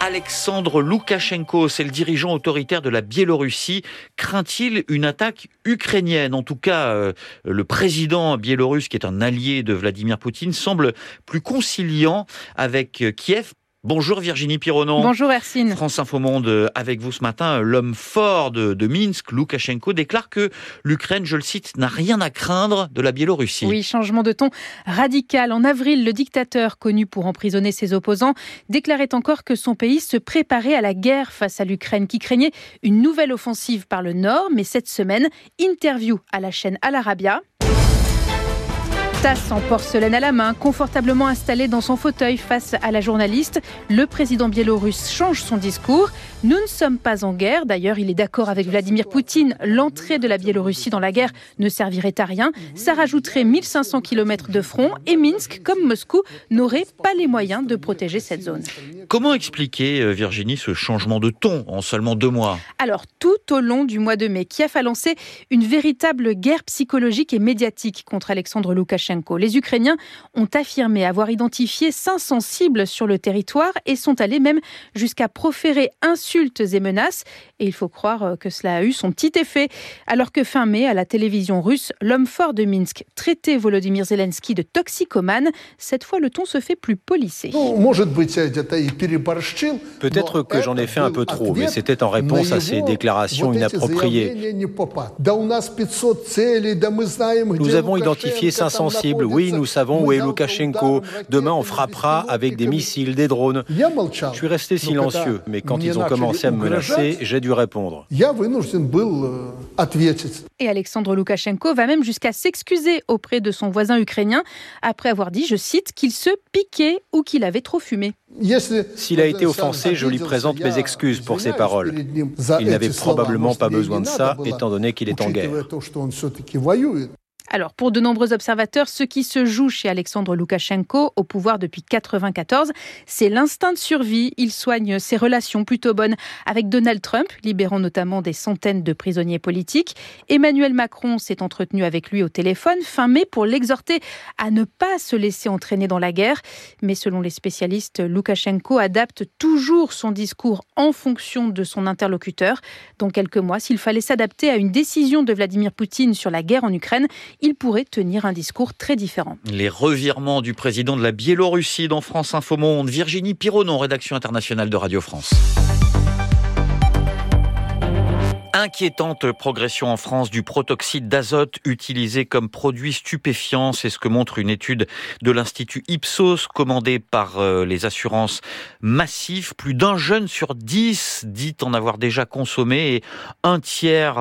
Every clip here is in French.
Alexandre Loukachenko, c'est le dirigeant autoritaire de la Biélorussie. Craint-il une attaque ukrainienne ? En tout cas, le président biélorusse, qui est un allié de Vladimir Poutine, semble plus conciliant avec Kiev. Bonjour Virginie Pironon. Bonjour Hercine. France Info Monde avec vous ce matin. L'homme fort de Minsk, Loukachenko, déclare que l'Ukraine, je le cite, n'a rien à craindre de la Biélorussie. Oui, changement de ton radical. En avril, le dictateur, connu pour emprisonner ses opposants, déclarait encore que son pays se préparait à la guerre face à l'Ukraine, qui craignait une nouvelle offensive par le Nord. Mais cette semaine, interview à la chaîne Al Arabiya. Tasse en porcelaine à la main, confortablement installé dans son fauteuil face à la journaliste, le président biélorusse change son discours. Nous ne sommes pas en guerre. D'ailleurs, il est d'accord avec Vladimir Poutine. L'entrée de la Biélorussie dans la guerre ne servirait à rien. Ça rajouterait 1500 km de front et Minsk, comme Moscou, n'aurait pas les moyens de protéger cette zone. Comment expliquer, Virginie, ce changement de ton en seulement 2 mois ? Alors, tout au long du mois de mai, Kiev a lancé une véritable guerre psychologique et médiatique contre Alexandre Loukachenko. Les Ukrainiens ont affirmé avoir identifié 500 cibles sur le territoire et sont allés même jusqu'à proférer insultes et menaces. Et il faut croire que cela a eu son petit effet. Alors que fin mai, à la télévision russe, l'homme fort de Minsk traitait Volodymyr Zelensky de toxicomane. Cette fois, le ton se fait plus policé. Peut-être que j'en ai fait un peu trop, mais c'était en réponse à ces déclarations inappropriées. Nous avons identifié 500 cibles. Oui, nous savons où est Loukachenko. Demain, on frappera avec des missiles, des drones. Je suis resté silencieux, mais quand ils ont commencé à me menacer, j'ai dû répondre. Et Alexandre Loukachenko va même jusqu'à s'excuser auprès de son voisin ukrainien après avoir dit, je cite, qu'il se piquait ou qu'il avait trop fumé. S'il a été offensé, je lui présente mes excuses pour ces paroles. Il n'avait probablement pas besoin de ça, étant donné qu'il est en guerre. Alors, pour de nombreux observateurs, ce qui se joue chez Alexandre Loukachenko, au pouvoir depuis 1994, c'est l'instinct de survie. Il soigne ses relations plutôt bonnes avec Donald Trump, libérant notamment des centaines de prisonniers politiques. Emmanuel Macron s'est entretenu avec lui au téléphone fin mai pour l'exhorter à ne pas se laisser entraîner dans la guerre. Mais selon les spécialistes, Loukachenko adapte toujours son discours en fonction de son interlocuteur. Dans quelques mois, s'il fallait s'adapter à une décision de Vladimir Poutine sur la guerre en Ukraine, il pourrait tenir un discours très différent. Les revirements du président de la Biélorussie dans France Info Monde. Virginie Pironon, rédaction internationale de Radio France. Inquiétante progression en France du protoxyde d'azote utilisé comme produit stupéfiant. C'est ce que montre une étude de l'Institut Ipsos commandée par les assurances Massif. Plus d'un jeune sur 10 dit en avoir déjà consommé et un tiers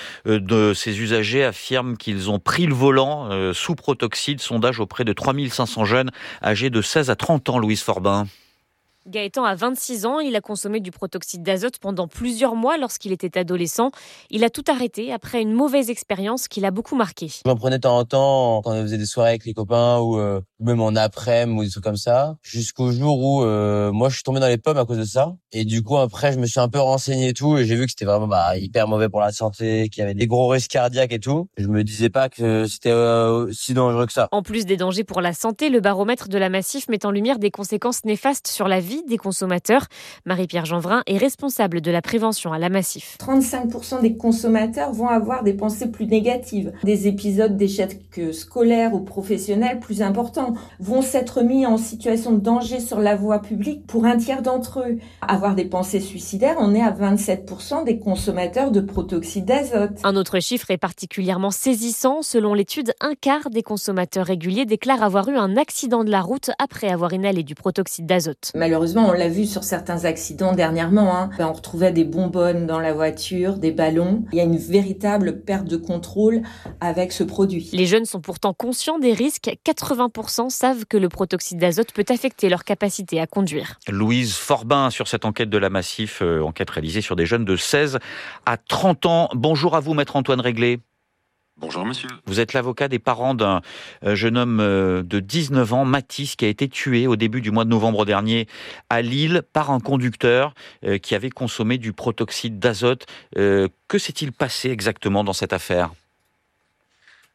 de ces usagers affirment qu'ils ont pris le volant sous protoxyde. Sondage auprès de 3500 jeunes âgés de 16 à 30 ans, Louise Forbin. Gaëtan a 26 ans, il a consommé du protoxyde d'azote pendant plusieurs mois lorsqu'il était adolescent. Il a tout arrêté après une mauvaise expérience qui l'a beaucoup marqué. J'en prenais de temps en temps quand on faisait des soirées avec les copains ou même en après-midi ou des trucs comme ça. Jusqu'au jour où moi je suis tombé dans les pommes à cause de ça. Et du coup après je me suis un peu renseigné et tout et j'ai vu que c'était vraiment hyper mauvais pour la santé, qu'il y avait des gros risques cardiaques et tout. Je me disais pas que c'était si dangereux que ça. En plus des dangers pour la santé, le baromètre de la Massif met en lumière des conséquences néfastes sur la vie des consommateurs. Marie-Pierre Jeanvrin est responsable de la prévention à la Massif. 35% des consommateurs vont avoir des pensées plus négatives. Des épisodes d'échecs scolaires ou professionnels plus importants vont s'être mis en situation de danger sur la voie publique pour un tiers d'entre eux. Avoir des pensées suicidaires, on est à 27% des consommateurs de protoxyde d'azote. Un autre chiffre est particulièrement saisissant. Selon l'étude, un quart des consommateurs réguliers déclarent avoir eu un accident de la route après avoir inhalé du protoxyde d'azote. Malheureusement, on l'a vu sur certains accidents dernièrement. On retrouvait des bonbonnes dans la voiture, des ballons. Il y a une véritable perte de contrôle avec ce produit. Les jeunes sont pourtant conscients des risques. 80% savent que le protoxyde d'azote peut affecter leur capacité à conduire. Louise Forbin sur cette enquête de la Massif, enquête réalisée sur des jeunes de 16 à 30 ans. Bonjour à vous, maître Antoine Réglé. Bonjour monsieur. Vous êtes l'avocat des parents d'un jeune homme de 19 ans, Mathis, qui a été tué au début du mois de novembre dernier à Lille par un conducteur qui avait consommé du protoxyde d'azote. Que s'est-il passé exactement dans cette affaire ?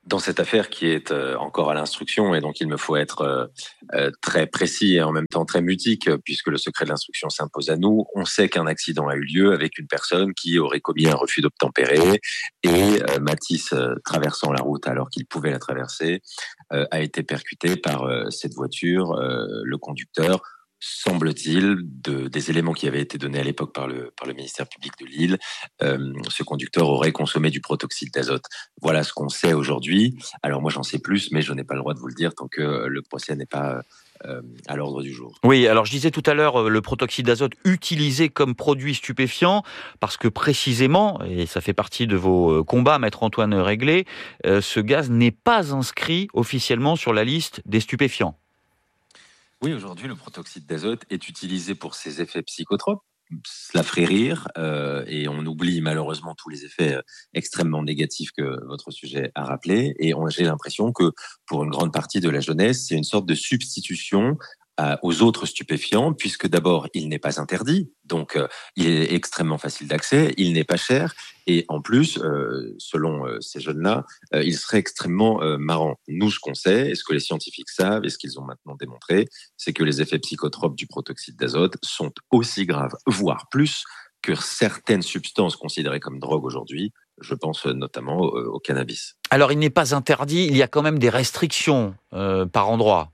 Dans cette affaire qui est encore à l'instruction, et donc il me faut être très précis et en même temps très mutique, puisque le secret de l'instruction s'impose à nous. On sait qu'un accident a eu lieu avec une personne qui aurait commis un refus d'obtempérer, et Mathis, traversant la route alors qu'il pouvait la traverser, a été percuté par cette voiture. Le conducteur, semble-t-il, des éléments qui avaient été donnés à l'époque par le ministère public de Lille, ce conducteur aurait consommé du protoxyde d'azote. Voilà ce qu'on sait aujourd'hui. Alors moi j'en sais plus, mais je n'ai pas le droit de vous le dire tant que le procès n'est pas à l'ordre du jour. Oui, alors je disais tout à l'heure le protoxyde d'azote utilisé comme produit stupéfiant, parce que précisément, et ça fait partie de vos combats, Maître Antoine Réglet, ce gaz n'est pas inscrit officiellement sur la liste des stupéfiants. Oui, aujourd'hui, le protoxyde d'azote est utilisé pour ses effets psychotropes. Cela ferait rire, et on oublie malheureusement tous les effets extrêmement négatifs que votre sujet a rappelés. Et j'ai l'impression que pour une grande partie de la jeunesse, c'est une sorte de substitution aux autres stupéfiants, puisque d'abord, il n'est pas interdit, donc il est extrêmement facile d'accès, il n'est pas cher, et en plus, selon ces jeunes-là, il serait extrêmement marrant. Nous, ce qu'on sait, et ce que les scientifiques savent, et ce qu'ils ont maintenant démontré, c'est que les effets psychotropes du protoxyde d'azote sont aussi graves, voire plus, que certaines substances considérées comme drogue aujourd'hui. Je pense notamment au cannabis. Alors, il n'est pas interdit, il y a quand même des restrictions par endroit.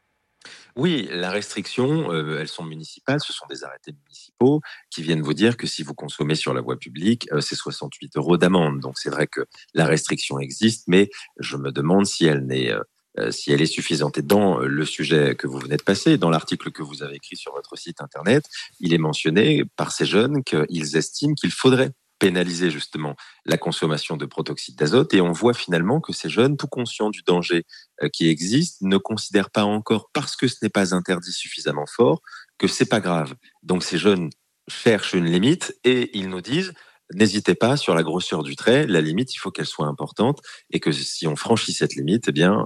Oui, la restriction, elles sont municipales, ce sont des arrêtés municipaux qui viennent vous dire que si vous consommez sur la voie publique, c'est 68 € d'amende. Donc c'est vrai que la restriction existe, mais je me demande si elle est suffisante. Et dans le sujet que vous venez de passer, dans l'article que vous avez écrit sur votre site internet, il est mentionné par ces jeunes qu'ils estiment qu'il faudrait pénaliser justement la consommation de protoxyde d'azote, et on voit finalement que ces jeunes, tout conscients du danger qui existe, ne considèrent pas encore, parce que ce n'est pas interdit suffisamment fort, que c'est pas grave. Donc ces jeunes cherchent une limite et ils nous disent: n'hésitez pas sur la grosseur du trait, la limite, il faut qu'elle soit importante, et que si on franchit cette limite, eh bien,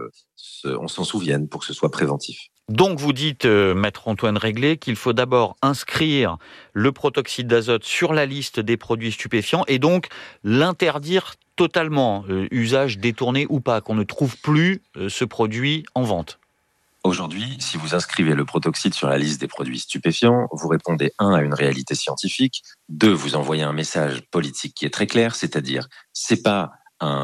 on s'en souvienne pour que ce soit préventif. Donc vous dites, Maître Antoine Réglet, qu'il faut d'abord inscrire le protoxyde d'azote sur la liste des produits stupéfiants et donc l'interdire totalement, usage détourné ou pas, qu'on ne trouve plus ce produit en vente. Aujourd'hui, si vous inscrivez le protoxyde sur la liste des produits stupéfiants, vous répondez 1 à une réalité scientifique, 2, vous envoyez un message politique qui est très clair, c'est-à-dire c'est pas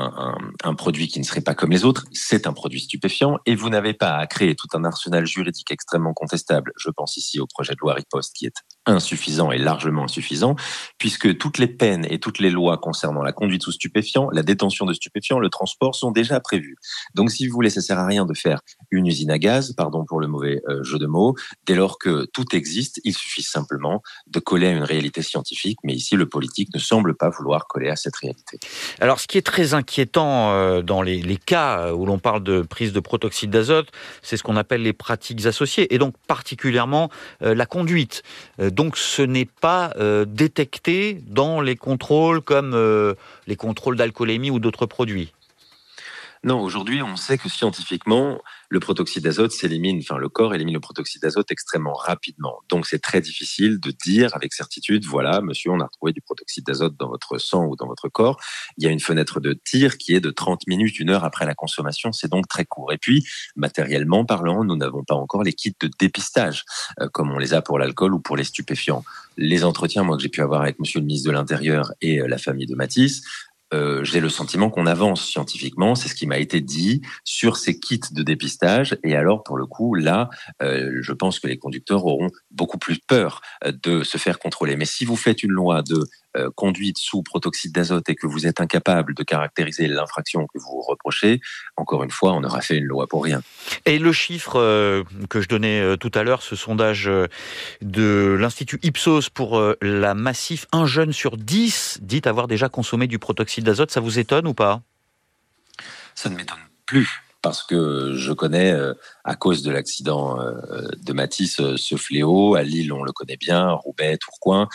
un produit qui ne serait pas comme les autres, c'est un produit stupéfiant, et vous n'avez pas à créer tout un arsenal juridique extrêmement contestable. Je pense ici au projet de loi Riposte qui est insuffisant et largement insuffisant, puisque toutes les peines et toutes les lois concernant la conduite sous stupéfiants, la détention de stupéfiants, le transport sont déjà prévues. Donc si vous voulez, ça sert à rien de faire une usine à gaz, pardon pour le mauvais jeu de mots, dès lors que tout existe, il suffit simplement de coller à une réalité scientifique, mais ici le politique ne semble pas vouloir coller à cette réalité. Alors ce qui est très inquiétant dans les cas où l'on parle de prise de protoxyde d'azote, c'est ce qu'on appelle les pratiques associées, et donc particulièrement la conduite. Donc ce n'est pas détecté dans les contrôles comme les contrôles d'alcoolémie ou d'autres produits. Non, aujourd'hui, on sait que scientifiquement, le protoxyde d'azote le corps élimine le protoxyde d'azote extrêmement rapidement. Donc, c'est très difficile de dire avec certitude, voilà, monsieur, on a retrouvé du protoxyde d'azote dans votre sang ou dans votre corps. Il y a une fenêtre de tir qui est de 30 minutes, 1 heure après la consommation. C'est donc très court. Et puis, matériellement parlant, nous n'avons pas encore les kits de dépistage, comme on les a pour l'alcool ou pour les stupéfiants. Les entretiens, moi, que j'ai pu avoir avec monsieur le ministre de l'Intérieur et la famille de Mathis, j'ai le sentiment qu'on avance scientifiquement, c'est ce qui m'a été dit sur ces kits de dépistage. Et alors, pour le coup, là, je pense que les conducteurs auront beaucoup plus peur de se faire contrôler. Mais si vous faites une loi de conduite sous protoxyde d'azote et que vous êtes incapable de caractériser l'infraction que vous reprochez, encore une fois, on aura fait une loi pour rien. Et le chiffre que je donnais tout à l'heure, ce sondage de l'Institut Ipsos pour la Massif, 1 jeune sur 10 dit avoir déjà consommé du protoxyde d'azote, ça vous étonne ou pas ? Ça ne m'étonne plus. Parce que je connais, à cause de l'accident de Mathis, ce fléau. À Lille, on le connaît bien, Roubaix, Tourcoing.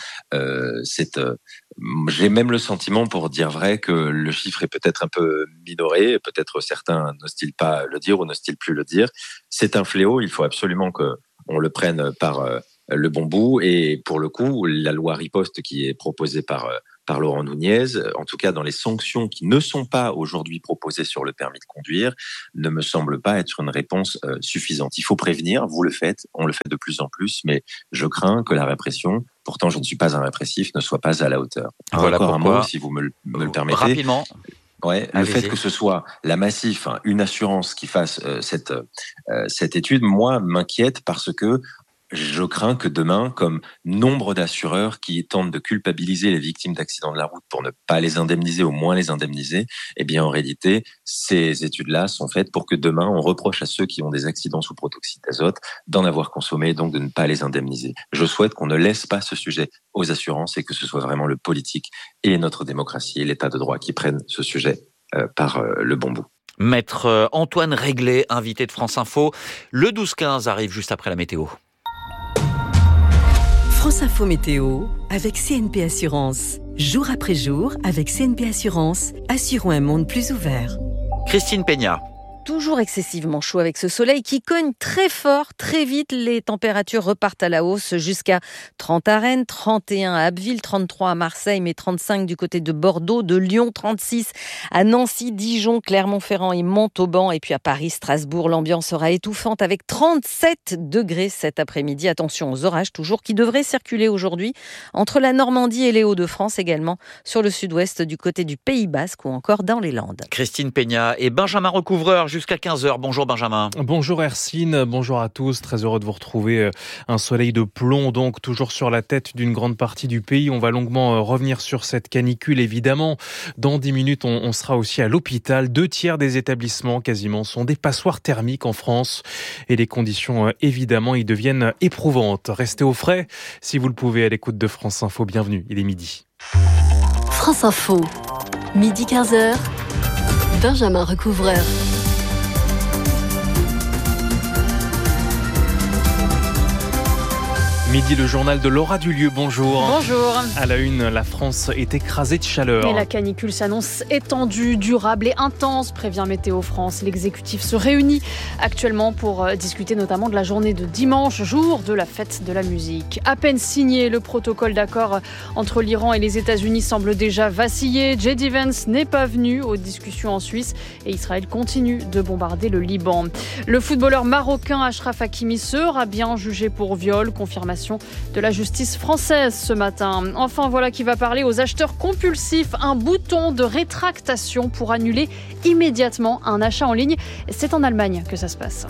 J'ai même le sentiment, pour dire vrai, que le chiffre est peut-être un peu minoré. Peut-être certains n'osent-ils pas le dire ou n'osent-ils plus le dire. C'est un fléau, il faut absolument qu'on le prenne par le bon bout. Et pour le coup, la loi Riposte qui est proposée par par Laurent Nunez, en tout cas dans les sanctions qui ne sont pas aujourd'hui proposées sur le permis de conduire, ne me semble pas être une réponse suffisante. Il faut prévenir, vous le faites, on le fait de plus en plus, mais je crains que la répression, pourtant je ne suis pas un répressif, ne soit pas à la hauteur. Voilà encore pourquoi, un mot, si vous me le permettez. Rapidement. Ouais, le fait que ce soit la Massif, une assurance qui fasse cette étude, moi, m'inquiète parce que je crains que demain, comme nombre d'assureurs qui tentent de culpabiliser les victimes d'accidents de la route pour ne pas les indemniser, au moins les indemniser, eh bien, en réalité, ces études-là sont faites pour que demain, on reproche à ceux qui ont des accidents sous protoxyde d'azote d'en avoir consommé et donc de ne pas les indemniser. Je souhaite qu'on ne laisse pas ce sujet aux assurances et que ce soit vraiment le politique et notre démocratie et l'état de droit qui prennent ce sujet par le bon bout. Maître Antoine Réglet, invité de France Info. Le 12-15 arrive juste après la météo. France Info Météo avec CNP Assurance. Jour après jour, avec CNP Assurance, assurons un monde plus ouvert. Christine Peña. Toujours excessivement chaud avec ce soleil qui cogne très fort, très vite. Les températures repartent à la hausse jusqu'à 30 à Rennes, 31 à Abbeville, 33 à Marseille, mais 35 du côté de Bordeaux, de Lyon, 36 à Nancy, Dijon, Clermont-Ferrand et Montauban. Et puis à Paris, Strasbourg, l'ambiance sera étouffante avec 37 degrés cet après-midi. Attention aux orages toujours qui devraient circuler aujourd'hui entre la Normandie et les Hauts-de-France également, sur le sud-ouest du côté du Pays Basque ou encore dans les Landes. Christine Peña et Benjamin Recouvreur jusqu'à 15h. Bonjour Benjamin. Bonjour Hercine, bonjour à tous. Très heureux de vous retrouver. Un soleil de plomb donc toujours sur la tête d'une grande partie du pays. On va longuement revenir sur cette canicule évidemment. Dans 10 minutes, on sera aussi à l'hôpital. 2/3 des établissements quasiment sont des passoires thermiques en France. Et les conditions évidemment y deviennent éprouvantes. Restez au frais si vous le pouvez à l'écoute de France Info. Bienvenue, il est midi. France Info, midi 15h, Benjamin Recouvreur. Midi, le journal de Laura Dulieu, bonjour. Bonjour. À la une, la France est écrasée de chaleur. Et la canicule s'annonce étendue, durable et intense, prévient Météo France. L'exécutif se réunit actuellement pour discuter notamment de la journée de dimanche, jour de la fête de la musique. À peine signé, le protocole d'accord entre l'Iran et les États-Unis semble déjà vaciller. J.D. Vance n'est pas venu aux discussions en Suisse et Israël continue de bombarder le Liban. Le footballeur marocain Achraf Hakimi sera bien jugé pour viol, confirmation de la justice française ce matin. Enfin, voilà qui va parler aux acheteurs compulsifs. Un bouton de rétractation pour annuler immédiatement un achat en ligne. C'est en Allemagne que ça se passe.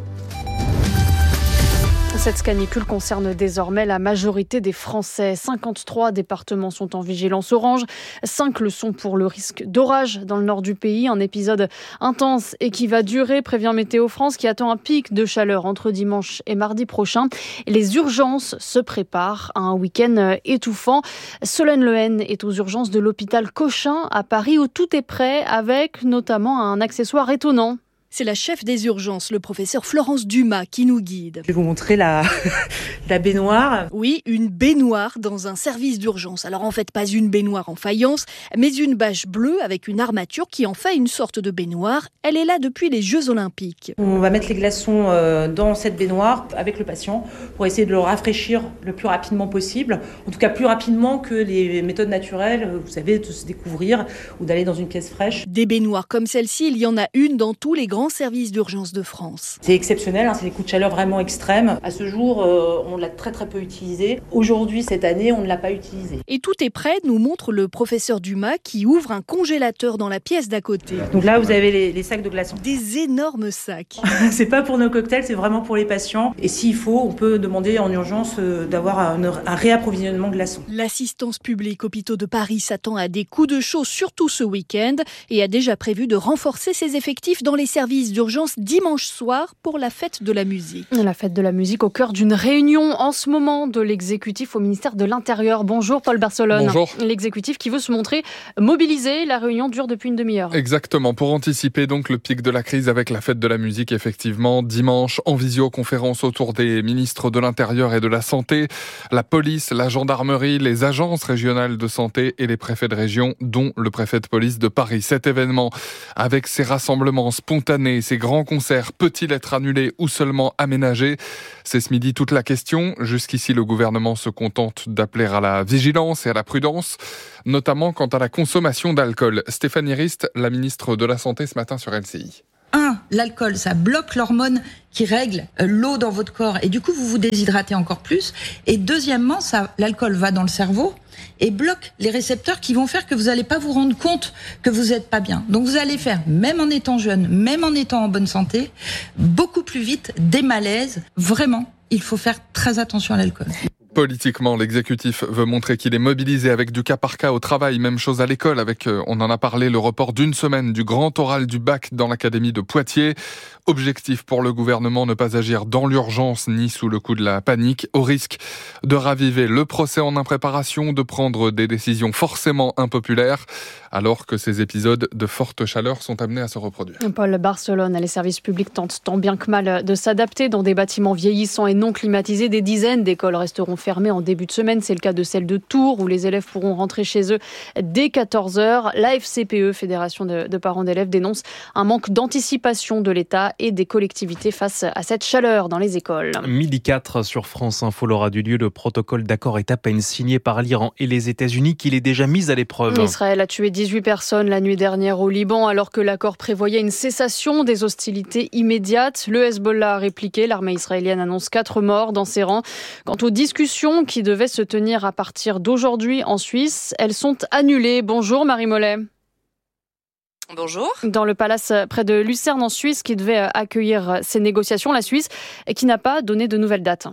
Cette canicule concerne désormais la majorité des Français. 53 départements sont en vigilance orange. 5 le sont pour le risque d'orage dans le nord du pays. Un épisode intense et qui va durer, prévient Météo France, qui attend un pic de chaleur entre dimanche et mardi prochain. Les urgences se préparent à un week-end étouffant. Solène Lehen est aux urgences de l'hôpital Cochin à Paris où tout est prêt avec notamment un accessoire étonnant. C'est la chef des urgences, le professeur Florence Dumas, qui nous guide. Je vais vous montrer la baignoire. Oui, une baignoire dans un service d'urgence. Alors en fait, pas une baignoire en faïence, mais une bâche bleue avec une armature qui en fait une sorte de baignoire. Elle est là depuis les Jeux Olympiques. On va mettre les glaçons dans cette baignoire avec le patient pour essayer de le rafraîchir le plus rapidement possible. En tout cas, plus rapidement que les méthodes naturelles, vous savez, de se découvrir ou d'aller dans une pièce fraîche. Des baignoires comme celle-ci, il y en a une dans tous les grands services d'urgence de France. C'est exceptionnel, c'est des coups de chaleur vraiment extrêmes. À ce jour, on l'a très très peu utilisé. Aujourd'hui, cette année, on ne l'a pas utilisé. Et tout est prêt, nous montre le professeur Dumas qui ouvre un congélateur dans la pièce d'à côté. Donc là, vous avez les sacs de glaçons. Des énormes sacs. C'est pas pour nos cocktails, c'est vraiment pour les patients. Et s'il faut, on peut demander en urgence d'avoir un réapprovisionnement glaçon. L'assistance publique hôpitaux de Paris s'attend à des coups de chaud, surtout ce week-end, et a déjà prévu de renforcer ses effectifs dans les services d'urgence dimanche soir pour la fête de la musique. La fête de la musique au cœur d'une réunion en ce moment de l'exécutif au ministère de l'Intérieur. Bonjour Paul Barcelone. Bonjour. L'exécutif qui veut se montrer mobilisé. La réunion dure depuis une demi-heure. Exactement, pour anticiper donc le pic de la crise avec la fête de la musique, effectivement, dimanche en visioconférence autour des ministres de l'Intérieur et de la Santé, la police, la gendarmerie, les agences régionales de santé et les préfets de région, dont le préfet de police de Paris. Cet événement, avec ses rassemblements spontanés année. Ces grands concerts, peut-il être annulé ou seulement aménagé ? C'est ce midi toute la question. Jusqu'ici, le gouvernement se contente d'appeler à la vigilance et à la prudence, notamment quant à la consommation d'alcool. Stéphanie Rist, la ministre de la Santé, ce matin sur LCI. 1. L'alcool, ça bloque l'hormone qui règle l'eau dans votre corps et du coup vous vous déshydratez encore plus. Et deuxièmement, l'alcool va dans le cerveau et bloque les récepteurs qui vont faire que vous n'allez pas vous rendre compte que vous n'êtes pas bien. Donc vous allez faire, même en étant jeune, même en étant en bonne santé, beaucoup plus vite des malaises. Vraiment, il faut faire très attention à l'alcool. Politiquement, l'exécutif veut montrer qu'il est mobilisé avec du cas par cas au travail. Même chose à l'école avec, on en a parlé, le report d'une semaine du grand oral du bac dans l'académie de Poitiers. Objectif pour le gouvernement, ne pas agir dans l'urgence ni sous le coup de la panique, au risque de raviver le procès en impréparation, de prendre des décisions forcément impopulaires, alors que ces épisodes de forte chaleur sont amenés à se reproduire. Paul, Barcelone, les services publics tentent tant bien que mal de s'adapter dans des bâtiments vieillissants et non climatisés. Des dizaines d'écoles resteront fermées en début de semaine. C'est le cas de celle de Tours, où les élèves pourront rentrer chez eux dès 14h. La FCPE, Fédération de parents d'élèves, dénonce un manque d'anticipation de l'État et des collectivités face à cette chaleur dans les écoles. 12h04 sur France Info, l'aura du lieu. Le protocole d'accord est à peine signé par l'Iran et les États-Unis qu'il est déjà mis à l'épreuve. Israël a tué 18 personnes la nuit dernière au Liban, alors que l'accord prévoyait une cessation des hostilités immédiates. Le Hezbollah a répliqué. L'armée israélienne annonce 4 morts dans ses rangs. Quant aux discussions qui devaient se tenir à partir d'aujourd'hui en Suisse, elles sont annulées. Bonjour Marie Mollet. Bonjour. Dans le palace près de Lucerne en Suisse qui devait accueillir ces négociations, la Suisse qui n'a pas donné de nouvelles dates.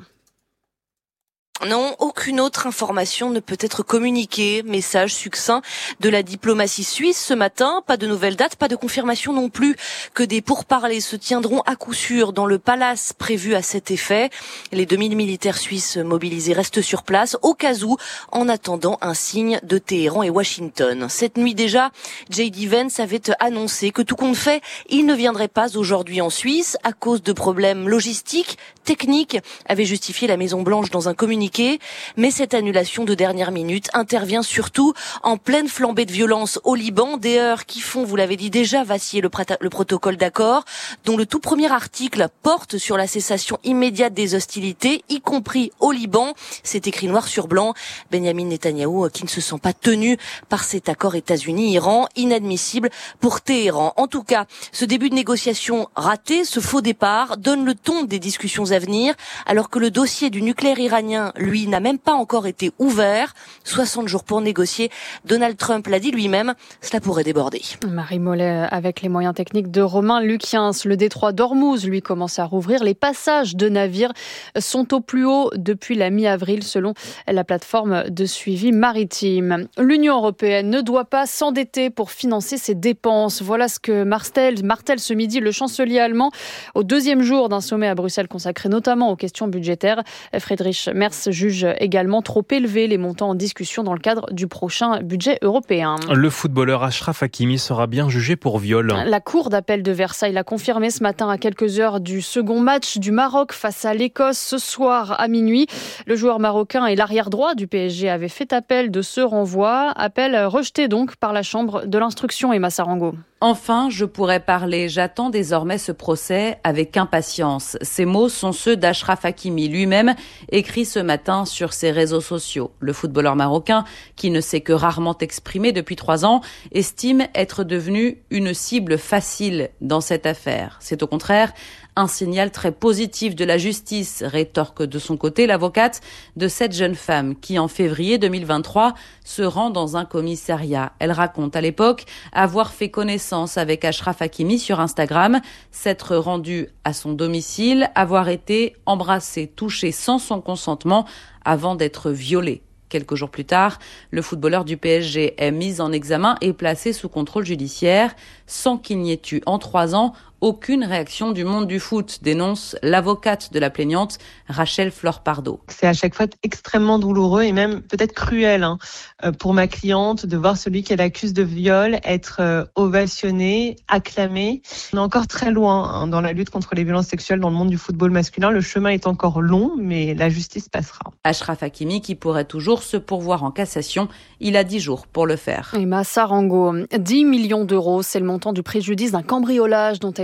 Non, aucune autre information ne peut être communiquée. Message succinct de la diplomatie suisse ce matin. Pas de nouvelles dates, pas de confirmation non plus que des pourparlers se tiendront à coup sûr dans le palace prévu à cet effet. Les 2000 militaires suisses mobilisés restent sur place au cas où, en attendant un signe de Téhéran et Washington. Cette nuit déjà, J.D. Vance avait annoncé que tout compte fait, il ne viendrait pas aujourd'hui en Suisse à cause de problèmes logistiques, techniques, avait justifié la Maison-Blanche dans un communiqué. Mais cette annulation de dernière minute intervient surtout en pleine flambée de violence au Liban, des heurts qui font, vous l'avez dit déjà, vaciller le protocole d'accord, dont le tout premier article porte sur la cessation immédiate des hostilités, y compris au Liban. C'est écrit noir sur blanc. Benyamin Netanyahou qui ne se sent pas tenu par cet accord États-Unis-Iran, inadmissible pour Téhéran. En tout cas, ce début de négociation raté, ce faux départ, donne le ton des discussions à venir, alors que le dossier du nucléaire iranien, lui, n'a même pas encore été ouvert. 60 jours pour négocier. Donald Trump l'a dit lui-même, cela pourrait déborder. Marie Mollet avec les moyens techniques de Romain Luquiens. Le détroit d'Ormuz, lui, commence à rouvrir. Les passages de navires sont au plus haut depuis la mi-avril, selon la plateforme de suivi maritime. L'Union européenne ne doit pas s'endetter pour financer ses dépenses. Voilà ce que martèle ce midi le chancelier allemand au deuxième jour d'un sommet à Bruxelles consacré notamment aux questions budgétaires. Friedrich Merz juge également trop élevés les montants en discussion dans le cadre du prochain budget européen. Le footballeur Achraf Hakimi sera bien jugé pour viol. La cour d'appel de Versailles l'a confirmé ce matin à quelques heures du second match du Maroc face à l'Écosse ce soir à minuit. Le joueur marocain et l'arrière droit du PSG avaient fait appel de ce renvoi. Appel rejeté donc par la chambre de l'instruction, Emma Sarango. Enfin, je pourrais parler. J'attends désormais ce procès avec impatience. Ces mots sont ceux d'Achraf Hakimi lui-même, écrit ce matin sur ses réseaux sociaux. Le footballeur marocain, qui ne s'est que rarement exprimé depuis 3 ans, estime être devenu une cible facile dans cette affaire. C'est au contraire un signal très positif de la justice, rétorque de son côté l'avocate de cette jeune femme qui, en février 2023, se rend dans un commissariat. Elle raconte à l'époque avoir fait connaissance avec Achraf Hakimi sur Instagram, s'être rendue à son domicile, avoir été embrassée, touchée sans son consentement avant d'être violée. Quelques jours plus tard, le footballeur du PSG est mis en examen et placé sous contrôle judiciaire sans qu'il n'y ait eu en 3 ans aucune réaction du monde du foot, dénonce l'avocate de la plaignante, Rachel Flore-Pardo. C'est à chaque fois extrêmement douloureux et même peut-être cruel pour ma cliente de voir celui qu'elle accuse de viol être ovationné, acclamé. On est encore très loin dans la lutte contre les violences sexuelles dans le monde du football masculin. Le chemin est encore long, mais la justice passera. Achraf Hakimi qui pourrait toujours se pourvoir en cassation, il a 10 jours pour le faire. Emma Sarango, 10 millions d'euros, c'est le montant du préjudice d'un cambriolage dont a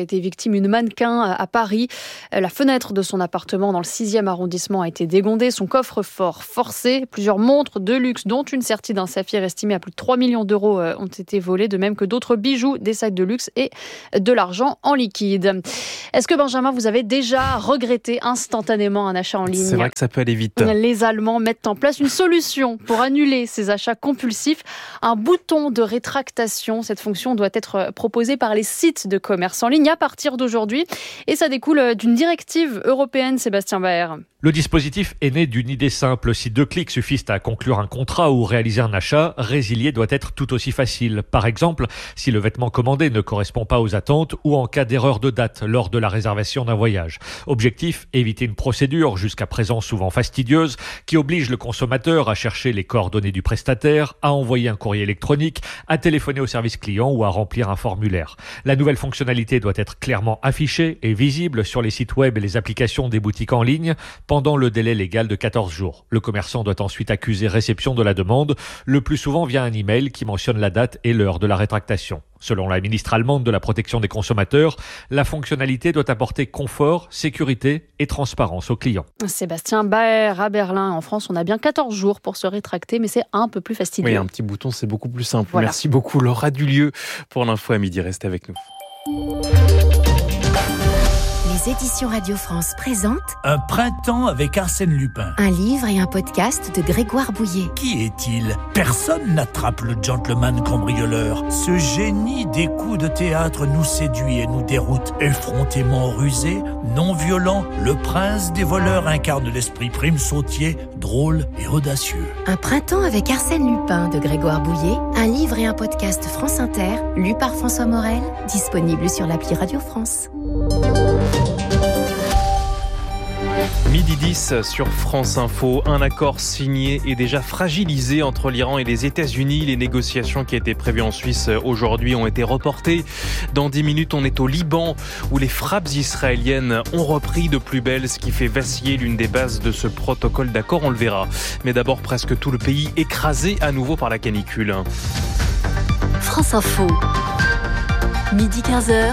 été victime une mannequin à Paris. La fenêtre de son appartement dans le 6e arrondissement a été dégondée, son coffre-fort forcé. Plusieurs montres de luxe, dont une sertie d'un saphir estimée à plus de 3 millions d'euros, ont été volées, de même que d'autres bijoux, des sacs de luxe et de l'argent en liquide. Est-ce que, Benjamin, vous avez déjà regretté instantanément un achat en ligne ? C'est vrai que ça peut aller vite. Les Allemands mettent en place une solution pour annuler ces achats compulsifs. Un bouton de rétractation. Cette fonction doit être proposée par les sites de commerce en ligne à partir d'aujourd'hui. Et ça découle d'une directive européenne, Sébastien Baer. Le dispositif est né d'une idée simple. Si 2 clics suffisent à conclure un contrat ou réaliser un achat, résilier doit être tout aussi facile. Par exemple, si le vêtement commandé ne correspond pas aux attentes ou en cas d'erreur de date lors de la réservation d'un voyage. Objectif, éviter une procédure jusqu'à présent souvent fastidieuse qui oblige le consommateur à chercher les coordonnées du prestataire, à envoyer un courrier électronique, à téléphoner au service client ou à remplir un formulaire. La nouvelle fonctionnalité doit être clairement affichée et visible sur les sites web et les applications des boutiques en ligne pendant le délai légal de 14 jours. Le commerçant doit ensuite accuser réception de la demande, le plus souvent via un email qui mentionne la date et l'heure de la rétractation. Selon la ministre allemande de la protection des consommateurs, la fonctionnalité doit apporter confort, sécurité et transparence aux clients. Sébastien Baer à Berlin. En France, on a bien 14 jours pour se rétracter, mais c'est un peu plus fastidieux. Oui, un petit bouton, c'est beaucoup plus simple. Voilà. Merci beaucoup, Laura Dulieu, pour l'info à midi. Restez avec nous. Les éditions Radio France présentent Un printemps avec Arsène Lupin. un livre et un podcast de Grégoire Bouillet. Qui est-il ? Personne n'attrape le gentleman cambrioleur. Ce génie des coups de théâtre nous séduit et nous déroute. Effrontément rusé, non violent, le prince des voleurs incarne l'esprit prime sautier, drôle et audacieux. Un printemps avec Arsène Lupin de Grégoire Bouillet, un livre et un podcast France Inter, lu par François Morel, disponible sur l'appli Radio France. Midi 10 sur France Info, un accord signé et déjà fragilisé entre l'Iran et les États-Unis. Les négociations qui étaient prévues en Suisse aujourd'hui ont été reportées. Dans 10 minutes, on est au Liban où les frappes israéliennes ont repris de plus belle, ce qui fait vaciller l'une des bases de ce protocole d'accord, on le verra. Mais d'abord, presque tout le pays écrasé à nouveau par la canicule. France Info, midi 15h,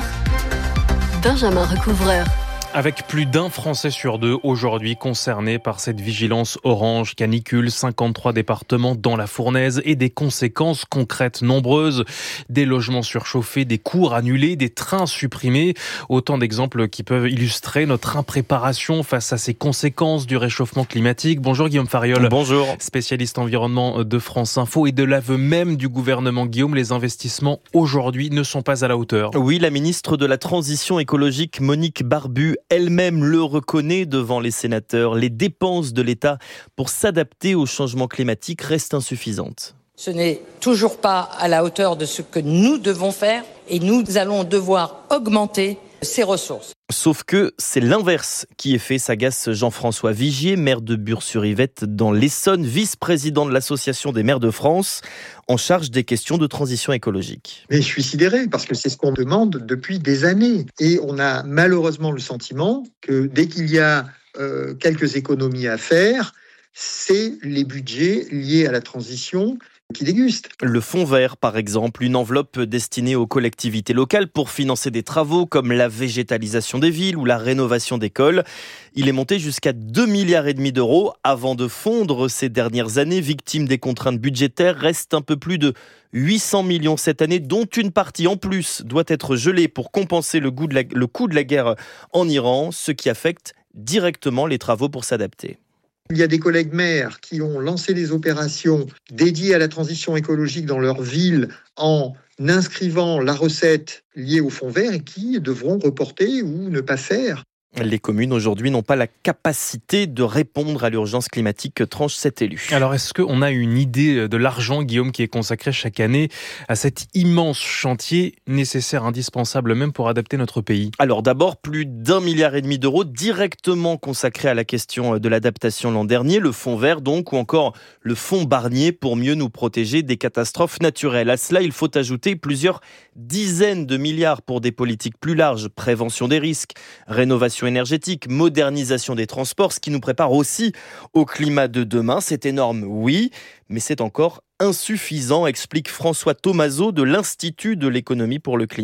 Benjamin Recouvreur. Avec plus d'un Français sur 2 aujourd'hui concernés par cette vigilance orange canicule, 53 départements dans la fournaise et des conséquences concrètes nombreuses. Des logements surchauffés, des cours annulés, des trains supprimés. Autant d'exemples qui peuvent illustrer notre impréparation face à ces conséquences du réchauffement climatique. Bonjour Guillaume Fariol. Bonjour. Spécialiste environnement de France Info et de l'aveu même du gouvernement. Guillaume, les investissements aujourd'hui ne sont pas à la hauteur. Oui, la ministre de la Transition écologique, Monique Barbu, elle-même le reconnaît devant les sénateurs. Les dépenses de l'État pour s'adapter au changement climatique restent insuffisantes. Ce n'est toujours pas à la hauteur de ce que nous devons faire et nous allons devoir augmenter ces ressources. Sauf que c'est l'inverse qui est fait, s'agace Jean-François Vigier, maire de Bures-sur-Yvette dans l'Essonne, vice-président de l'Association des maires de France, en charge des questions de transition écologique. Mais je suis sidéré parce que c'est ce qu'on demande depuis des années. Et on a malheureusement le sentiment que dès qu'il y a quelques économies à faire, c'est les budgets liés à la transition qui dégustent. Le fonds vert, par exemple, une enveloppe destinée aux collectivités locales pour financer des travaux comme la végétalisation des villes ou la rénovation d'écoles. Il est monté jusqu'à 2,5 milliards d'euros avant de fondre ces dernières années. Victime des contraintes budgétaires, reste un peu plus de 800 millions cette année, dont une partie en plus doit être gelée pour compenser le coût de la guerre en Iran, ce qui affecte directement les travaux pour s'adapter. Il y a des collègues maires qui ont lancé des opérations dédiées à la transition écologique dans leur ville en inscrivant la recette liée au fonds vert et qui devront reporter ou ne pas faire. Les communes aujourd'hui n'ont pas la capacité de répondre à l'urgence climatique que tranche cet élu. Alors est-ce qu'on a une idée de l'argent, Guillaume, qui est consacré chaque année à cet immense chantier nécessaire, indispensable même pour adapter notre pays ? Alors d'abord, plus d'1,5 milliard d'euros directement consacrés à la question de l'adaptation l'an dernier, le fonds vert donc, ou encore le fonds Barnier pour mieux nous protéger des catastrophes naturelles. À cela, il faut ajouter plusieurs dizaines de milliards pour des politiques plus larges, prévention des risques, rénovation énergétique, modernisation des transports, ce qui nous prépare aussi au climat de demain. C'est énorme, oui, mais c'est encore insuffisant, explique François Thomazeau de l'Institut de l'économie pour le climat.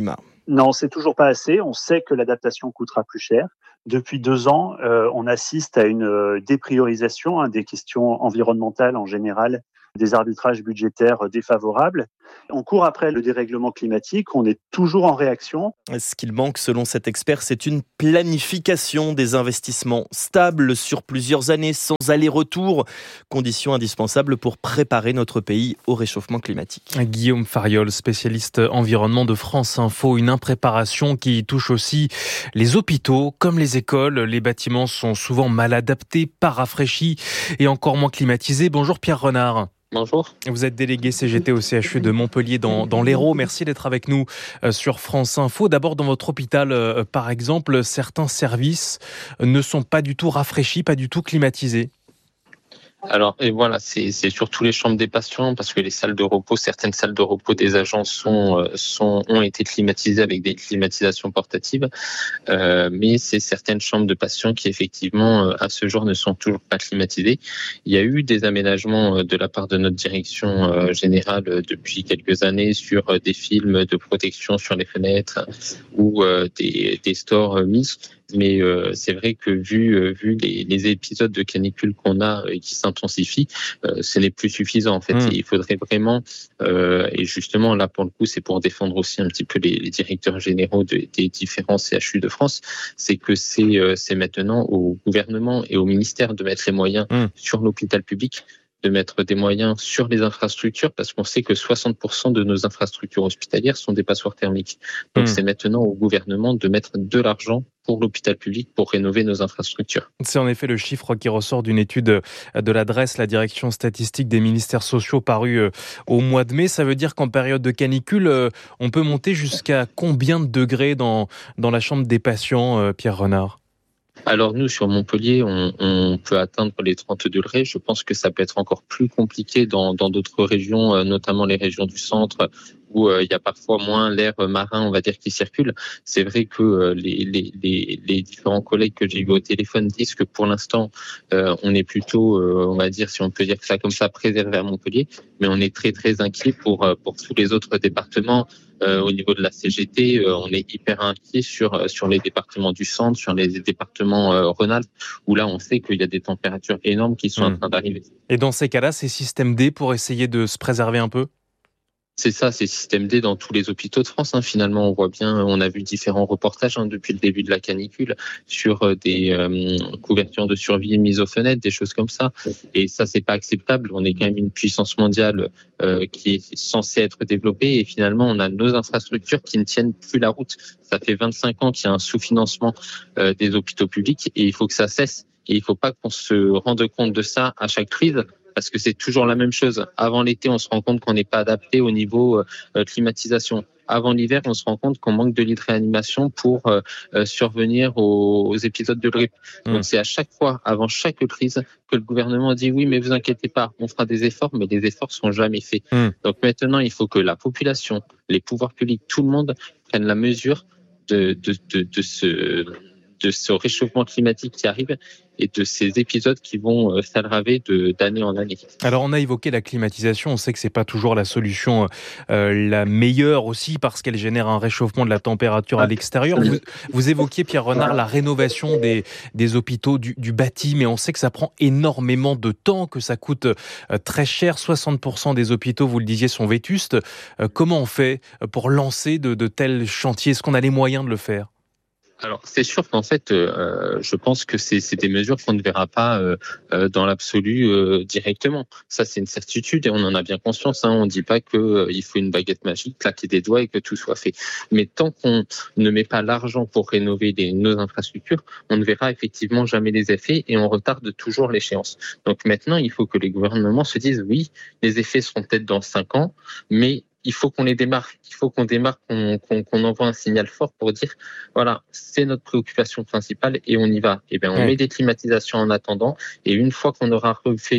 Non, c'est toujours pas assez. On sait que l'adaptation coûtera plus cher. Depuis 2 ans, on assiste à une dépriorisation des questions environnementales en général, des arbitrages budgétaires défavorables. On court après le dérèglement climatique, on est toujours en réaction. Ce qu'il manque, selon cet expert, c'est une planification des investissements stable sur plusieurs années, sans aller-retour, condition indispensable pour préparer notre pays au réchauffement climatique. Guillaume Fariol, spécialiste environnement de France Info, une impréparation qui touche aussi les hôpitaux comme les écoles. Les bâtiments sont souvent mal adaptés, pas rafraîchis et encore moins climatisés. Bonjour Pierre Renard. Bonjour. Vous êtes délégué CGT au CHU de Montpellier dans l'Hérault. Merci d'être avec nous sur France Info. D'abord, dans votre hôpital, par exemple, certains services ne sont pas du tout rafraîchis, pas du tout climatisés. Alors, et voilà, c'est surtout les chambres des patients, parce que les salles de repos, certaines salles de repos des agents ont été climatisées avec des climatisations portatives, mais c'est certaines chambres de patients qui, effectivement, à ce jour, ne sont toujours pas climatisées. Il y a eu des aménagements de la part de notre direction générale depuis quelques années sur des films de protection sur les fenêtres ou des stores mis. Mais c'est vrai que vu les épisodes de canicule qu'on a et qui s'intensifient, ce n'est plus suffisant en fait. Il faudrait vraiment, et justement là pour le coup c'est pour défendre aussi un petit peu les directeurs généraux des différents CHU de France, c'est que c'est maintenant au gouvernement et au ministère de mettre les moyens sur l'hôpital public, de mettre des moyens sur les infrastructures, parce qu'on sait que 60% de nos infrastructures hospitalières sont des passoires thermiques. Donc c'est maintenant au gouvernement de mettre de l'argent pour l'hôpital public pour rénover nos infrastructures. C'est en effet le chiffre qui ressort d'une étude de la DREES, la direction statistique des ministères sociaux, parue au mois de mai. Ça veut dire qu'en période de canicule, on peut monter jusqu'à combien de degrés dans la chambre des patients, Pierre Renard ? Alors nous, sur Montpellier, on peut atteindre les 30 degrés. Je pense que ça peut être encore plus compliqué dans d'autres régions, notamment les régions du centre, où il y a parfois moins l'air marin, on va dire, qui circule. C'est vrai que les différents collègues que j'ai eu au téléphone disent que pour l'instant, on est plutôt, on va dire, si on peut dire ça comme ça, préservé à Montpellier, mais on est très très inquiet pour tous les autres départements. Au niveau de la CGT, on est hyper inquiet sur les départements du centre, sur les départements Rhône-Alpes, où là on sait qu'il y a des températures énormes qui sont en train d'arriver. Et dans ces cas-là, c'est système D pour essayer de se préserver un peu ? C'est ça, c'est système D dans tous les hôpitaux de France. Finalement, on voit bien, on a vu différents reportages depuis le début de la canicule sur des couvertures de survie mises aux fenêtres, des choses comme ça. Et ça, c'est pas acceptable. On est quand même une puissance mondiale qui est censée être développée. Et finalement, on a nos infrastructures qui ne tiennent plus la route. Ça fait 25 ans qu'il y a un sous-financement des hôpitaux publics et il faut que ça cesse. Et il ne faut pas qu'on se rende compte de ça à chaque crise, parce que c'est toujours la même chose. Avant l'été, on se rend compte qu'on n'est pas adapté au niveau climatisation. Avant l'hiver, on se rend compte qu'on manque de lits de réanimation pour survenir aux épisodes de grippe. Donc c'est à chaque fois, avant chaque crise, que le gouvernement dit oui, mais vous inquiétez pas, on fera des efforts, mais les efforts sont jamais faits. Donc maintenant, il faut que la population, les pouvoirs publics, tout le monde prenne la mesure de ce réchauffement climatique qui arrive et de ces épisodes qui vont s'aggraver d'année en année. Alors on a évoqué la climatisation, on sait que c'est pas toujours la solution la meilleure aussi, parce qu'elle génère un réchauffement de la température à l'extérieur. Vous évoquiez, Pierre Renard, la rénovation des hôpitaux, du bâti, mais on sait que ça prend énormément de temps, que ça coûte très cher. 60% des hôpitaux, vous le disiez, sont vétustes. Comment on fait pour lancer de tels chantiers ? Est-ce qu'on a les moyens de le faire ? Alors, c'est sûr qu'en fait, je pense que c'est des mesures qu'on ne verra pas dans l'absolu directement. Ça, c'est une certitude et on en a bien conscience. On ne dit pas qu'il faut une baguette magique, claquer des doigts et que tout soit fait. Mais tant qu'on ne met pas l'argent pour rénover nos infrastructures, on ne verra effectivement jamais les effets et on retarde toujours l'échéance. Donc maintenant, il faut que les gouvernements se disent oui, les effets seront peut-être dans 5 ans, mais il faut qu'on les démarre, qu'on envoie un signal fort pour dire, voilà, c'est notre préoccupation principale et on y va. Et bien, on met des climatisations en attendant et une fois qu'on aura refait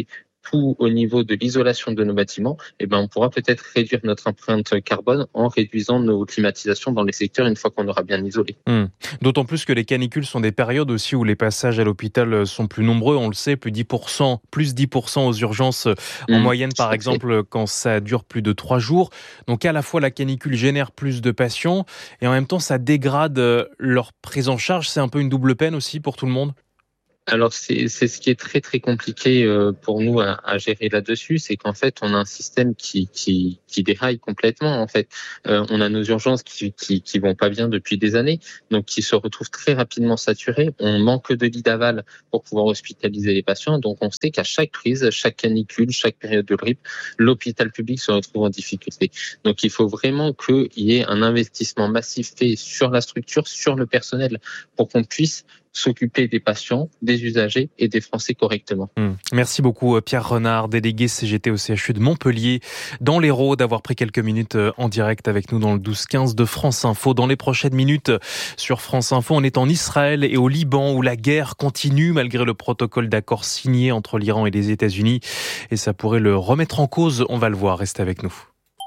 surtout au niveau de l'isolation de nos bâtiments, on pourra peut-être réduire notre empreinte carbone en réduisant nos climatisations dans les secteurs une fois qu'on aura bien isolé. D'autant plus que les canicules sont des périodes aussi où les passages à l'hôpital sont plus nombreux, on le sait, plus 10% aux urgences en moyenne par exemple quand ça dure plus de 3 jours. Donc à la fois la canicule génère plus de patients et en même temps ça dégrade leur prise en charge, c'est un peu une double peine aussi pour tout le monde. Alors c'est ce qui est très très compliqué pour nous à gérer là-dessus, c'est qu'en fait on a un système qui déraille complètement. En fait, on a nos urgences qui vont pas bien depuis des années, donc qui se retrouvent très rapidement saturées. On manque de lits d'aval pour pouvoir hospitaliser les patients, donc on sait qu'à chaque crise, chaque canicule, chaque période de grippe, l'hôpital public se retrouve en difficulté. Donc il faut vraiment qu'il y ait un investissement massif fait sur la structure, sur le personnel, pour qu'on puisse s'occuper des patients, des usagers et des Français correctement. Merci beaucoup Pierre Renard, délégué CGT au CHU de Montpellier, dans l'Hérault, d'avoir pris quelques minutes en direct avec nous dans le 12-15 de France Info. Dans les prochaines minutes sur France Info, on est en Israël et au Liban où la guerre continue malgré le protocole d'accord signé entre l'Iran et les États-Unis. Et ça pourrait le remettre en cause, on va le voir, restez avec nous.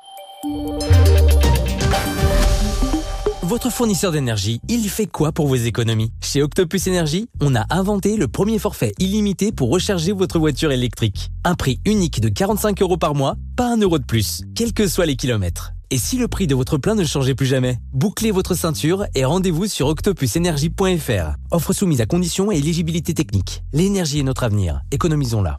Votre fournisseur d'énergie, il fait quoi pour vos économies ? Chez Octopus Énergie, on a inventé le premier forfait illimité pour recharger votre voiture électrique. Un prix unique de 45 € par mois, pas 1 € de plus, quels que soient les kilomètres. Et si le prix de votre plein ne changeait plus jamais ? Bouclez votre ceinture et rendez-vous sur octopusenergie.fr. Offre soumise à conditions et éligibilité technique. L'énergie est notre avenir, économisons-la.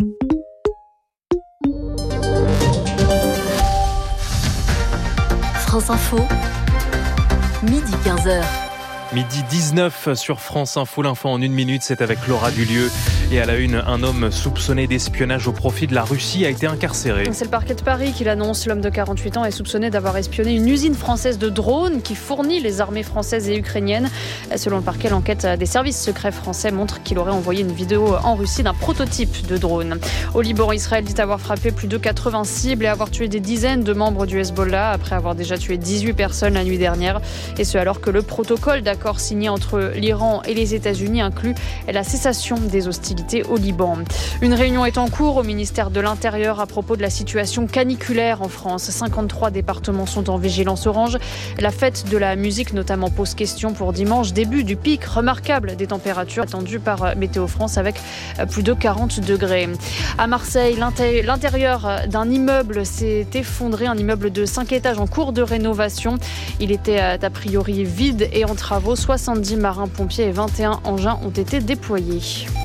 France Info, midi 15h. Midi 19 sur France Info, l'info en 1 minute, c'est avec Laura Dulieu. Et à la une, un homme soupçonné d'espionnage au profit de la Russie a été incarcéré. C'est le parquet de Paris qui l'annonce. L'homme de 48 ans est soupçonné d'avoir espionné une usine française de drones qui fournit les armées françaises et ukrainiennes. Selon le parquet, l'enquête des services secrets français montre qu'il aurait envoyé une vidéo en Russie d'un prototype de drone. Au Liban, Israël dit avoir frappé plus de 80 cibles et avoir tué des dizaines de membres du Hezbollah après avoir déjà tué 18 personnes la nuit dernière. Et ce alors que le protocole d'accord signé entre l'Iran et les États-Unis inclut la cessation des hostilités au Liban. Une réunion est en cours au ministère de l'Intérieur à propos de la situation caniculaire en France. 53 départements sont en vigilance orange. La fête de la musique notamment pose question pour dimanche, début du pic remarquable des températures attendues par Météo France avec plus de 40 degrés. À Marseille, l'intérieur d'un immeuble s'est effondré, un immeuble de 5 étages en cours de rénovation. Il était a priori vide et en travaux. 70 marins-pompiers et 21 engins ont été déployés.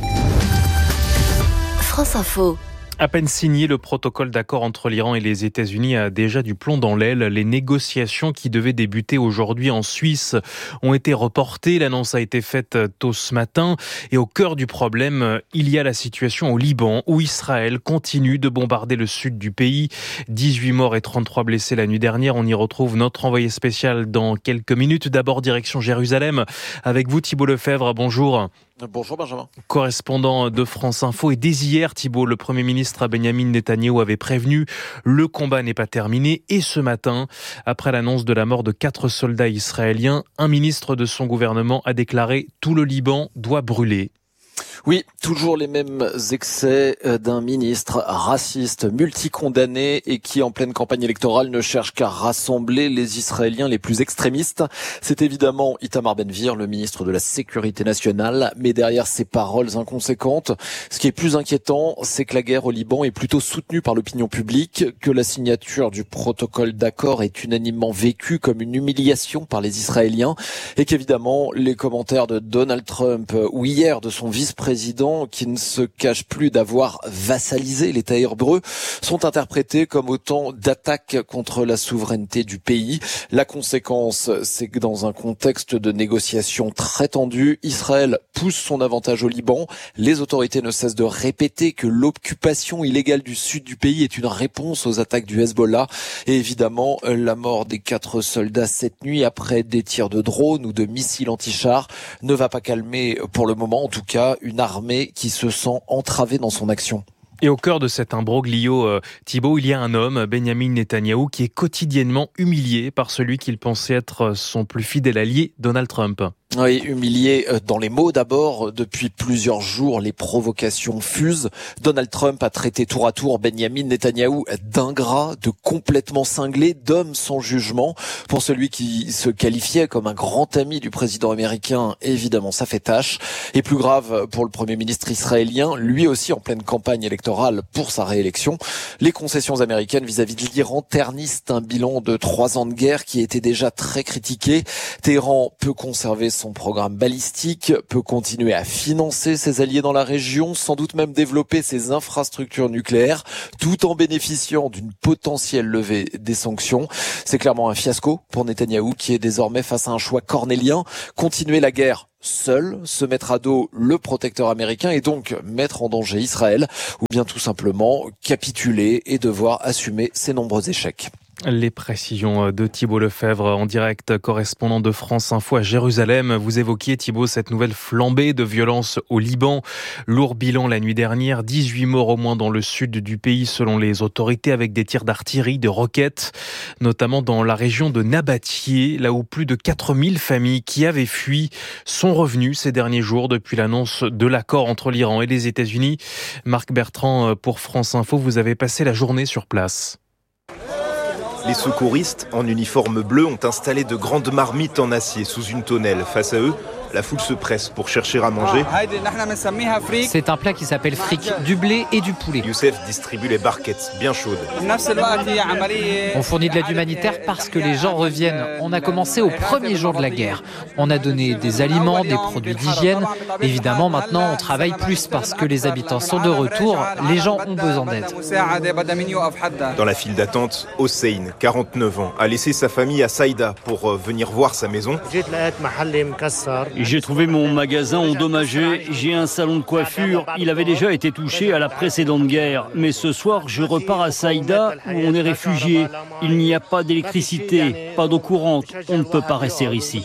France Info. À peine signé, le protocole d'accord entre l'Iran et les États-Unis a déjà du plomb dans l'aile. Les négociations qui devaient débuter aujourd'hui en Suisse ont été reportées. L'annonce a été faite tôt ce matin. Et au cœur du problème, il y a la situation au Liban, où Israël continue de bombarder le sud du pays. 18 morts et 33 blessés la nuit dernière. On y retrouve notre envoyé spécial dans quelques minutes. D'abord, direction Jérusalem. Avec vous, Thibault Lefebvre. Bonjour. Bonjour Benjamin. Correspondant de France Info. Et dès hier, Thibault, le Premier ministre Benyamin Netanyahou avait prévenu, le combat n'est pas terminé. Et ce matin, après l'annonce de la mort de 4 soldats israéliens, un ministre de son gouvernement a déclaré « Tout le Liban doit brûler ». Oui, toujours les mêmes excès d'un ministre raciste, multicondamné et qui, en pleine campagne électorale, ne cherche qu'à rassembler les Israéliens les plus extrémistes. C'est évidemment Itamar Ben-Gvir, le ministre de la Sécurité nationale, mais derrière ces paroles inconséquentes, ce qui est plus inquiétant, c'est que la guerre au Liban est plutôt soutenue par l'opinion publique, que la signature du protocole d'accord est unanimement vécue comme une humiliation par les Israéliens et qu'évidemment, les commentaires de Donald Trump ou hier de son vice-président qui ne se cache plus d'avoir vassalisé l'État hébreu sont interprétés comme autant d'attaques contre la souveraineté du pays. La conséquence, c'est que dans un contexte de négociations très tendues, Israël pousse son avantage au Liban. Les autorités ne cessent de répéter que l'occupation illégale du sud du pays est une réponse aux attaques du Hezbollah. Et évidemment, la mort des 4 soldats cette nuit après des tirs de drones ou de missiles anti-chars ne va pas calmer, pour le moment en tout cas, une armée qui se sent entravée dans son action. Et au cœur de cet imbroglio, Thibault, il y a un homme, Benyamin Netanyahou, qui est quotidiennement humilié par celui qu'il pensait être son plus fidèle allié, Donald Trump. Oui, humilié dans les mots d'abord. Depuis plusieurs jours, les provocations fusent. Donald Trump a traité tour à tour Benjamin Netanyahou d'ingrat, de complètement cinglé, d'homme sans jugement. Pour celui qui se qualifiait comme un grand ami du président américain, évidemment, ça fait tâche. Et plus grave pour le Premier ministre israélien, lui aussi en pleine campagne électorale pour sa réélection. Les concessions américaines vis-à-vis de l'Iran ternissent un bilan de 3 ans de guerre qui était déjà très critiqué. Téhéran peut conserver son programme balistique, peut continuer à financer ses alliés dans la région, sans doute même développer ses infrastructures nucléaires, tout en bénéficiant d'une potentielle levée des sanctions. C'est clairement un fiasco pour Netanyahou qui est désormais face à un choix cornélien, continuer la guerre seul, se mettre à dos le protecteur américain et donc mettre en danger Israël, ou bien tout simplement capituler et devoir assumer ses nombreux échecs. Les précisions de Thibault Lefebvre en direct, correspondant de France Info à Jérusalem. Vous évoquiez, Thibault, cette nouvelle flambée de violence au Liban. Lourd bilan la nuit dernière, 18 morts au moins dans le sud du pays selon les autorités, avec des tirs d'artillerie, de roquettes, notamment dans la région de Nabatieh, là où plus de 4000 familles qui avaient fui sont revenues ces derniers jours depuis l'annonce de l'accord entre l'Iran et les États-Unis. Marc Bertrand pour France Info, vous avez passé la journée sur place. Les secouristes, en uniforme bleu, ont installé de grandes marmites en acier sous une tonnelle. Face à eux, la foule se presse pour chercher à manger. C'est un plat qui s'appelle fric, du blé et du poulet. Youssef distribue les barquettes bien chaudes. On fournit de l'aide humanitaire parce que les gens reviennent. On a commencé au premier jour de la guerre. On a donné des aliments, des produits d'hygiène. Évidemment, maintenant, on travaille plus parce que les habitants sont de retour. Les gens ont besoin d'aide. Dans la file d'attente, Hossein, 49 ans, a laissé sa famille à Saïda pour venir voir sa maison. J'ai trouvé mon magasin endommagé, j'ai un salon de coiffure, il avait déjà été touché à la précédente guerre. Mais ce soir, je repars à Saïda où on est réfugiés. Il n'y a pas d'électricité, pas d'eau courante, on ne peut pas rester ici.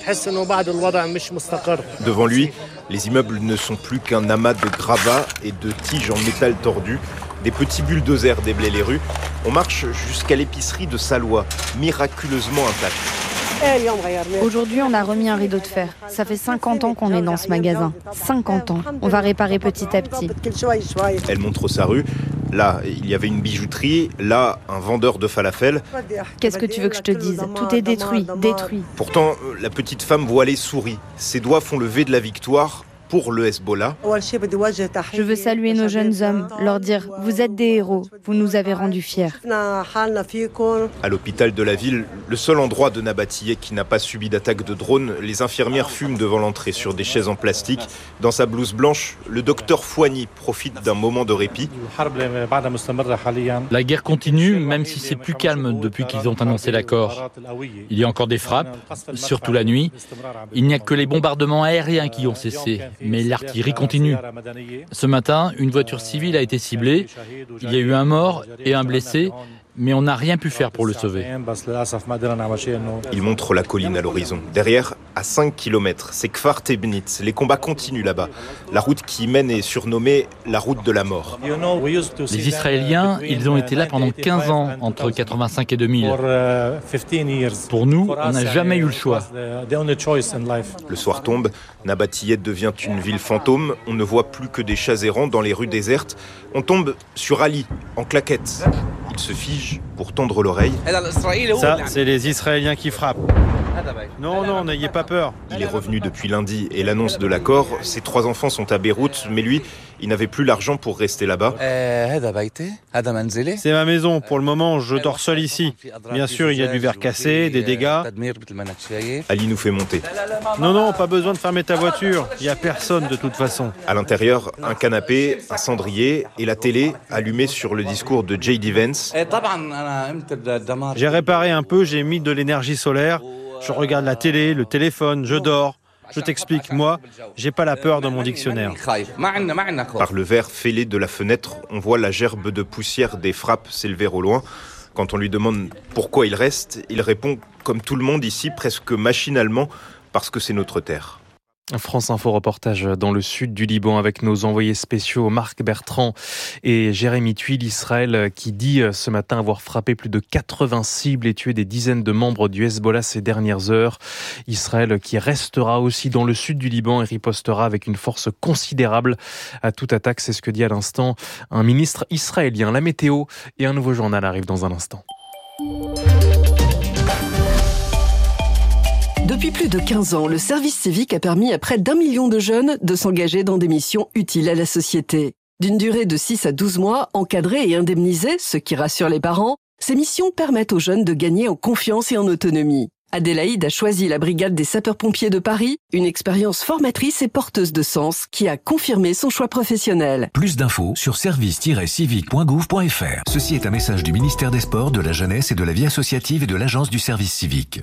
Devant lui, les immeubles ne sont plus qu'un amas de gravats et de tiges en métal tordu. Des petits bulldozers déblaient les rues. On marche jusqu'à l'épicerie de Saloua, miraculeusement intacte. Aujourd'hui, on a remis un rideau de fer. Ça fait 50 ans qu'on est dans ce magasin. 50 ans. On va réparer petit à petit. Elle montre sa rue. Là, il y avait une bijouterie. Là, un vendeur de falafel. Qu'est-ce que tu veux que je te dise? Tout est détruit, détruit. Pourtant, la petite femme voilée sourit. Ses doigts font le V de la victoire pour le Hezbollah. Je veux saluer nos jeunes hommes, leur dire « Vous êtes des héros, vous nous avez rendus fiers ». À l'hôpital de la ville, le seul endroit de Nabatieh qui n'a pas subi d'attaque de drone, les infirmières fument devant l'entrée sur des chaises en plastique. Dans sa blouse blanche, le docteur Fouani profite d'un moment de répit. La guerre continue, même si c'est plus calme depuis qu'ils ont annoncé l'accord. Il y a encore des frappes, surtout la nuit. Il n'y a que les bombardements aériens qui ont cessé. Mais l'artillerie continue. Ce matin, une voiture civile a été ciblée. Il y a eu un mort et un blessé, mais on n'a rien pu faire pour le sauver. Il montre la colline à l'horizon. Derrière, à 5 km, c'est Kfar Tebnit. Les combats continuent là-bas. La route qui mène est surnommée la route de la mort. Les Israéliens, ils ont été là pendant 15 ans, entre 85 et 2000. Pour nous, on n'a jamais eu le choix. Le soir tombe, Nabatieh devient une ville fantôme. On ne voit plus que des chats errants dans les rues désertes. On tombe sur Ali, en claquettes. Il se fige pour tendre l'oreille. Ça, c'est les Israéliens qui frappent. Non, n'ayez pas peur. Il est revenu depuis lundi et l'annonce de l'accord. Ses 3 enfants sont à Beyrouth, mais lui, il n'avait plus l'argent pour rester là-bas. C'est ma maison. Pour le moment, je dors seul ici. Bien sûr, il y a du verre cassé, des dégâts. Ali nous fait monter. Non, pas besoin de fermer ta voiture. Il n'y a personne de toute façon. À l'intérieur, un canapé, un cendrier et la télé allumée sur le discours de J.D. Vance. J'ai réparé un peu, j'ai mis de l'énergie solaire. Je regarde la télé, le téléphone, je dors. Je t'explique, moi, j'ai pas la peur dans mon dictionnaire. Par le verre fêlé de la fenêtre, on voit la gerbe de poussière des frappes s'élever au loin. Quand on lui demande pourquoi il reste, il répond, comme tout le monde ici, presque machinalement, parce que c'est notre terre. France Info reportage dans le sud du Liban avec nos envoyés spéciaux Marc Bertrand et Jérémy Tuile. Israël qui dit ce matin avoir frappé plus de 80 cibles et tué des dizaines de membres du Hezbollah ces dernières heures. Israël qui restera aussi dans le sud du Liban et ripostera avec une force considérable à toute attaque. C'est ce que dit à l'instant un ministre israélien. La météo et un nouveau journal arrivent dans un instant. Depuis plus de 15 ans, le service civique a permis à près d'1 million de jeunes de s'engager dans des missions utiles à la société. D'une durée de 6 à 12 mois, encadrées et indemnisées, ce qui rassure les parents, ces missions permettent aux jeunes de gagner en confiance et en autonomie. Adélaïde a choisi la brigade des sapeurs-pompiers de Paris, une expérience formatrice et porteuse de sens qui a confirmé son choix professionnel. Plus d'infos sur service-civique.gouv.fr. Ceci est un message du ministère des Sports, de la Jeunesse et de la Vie associative et de l'Agence du service civique.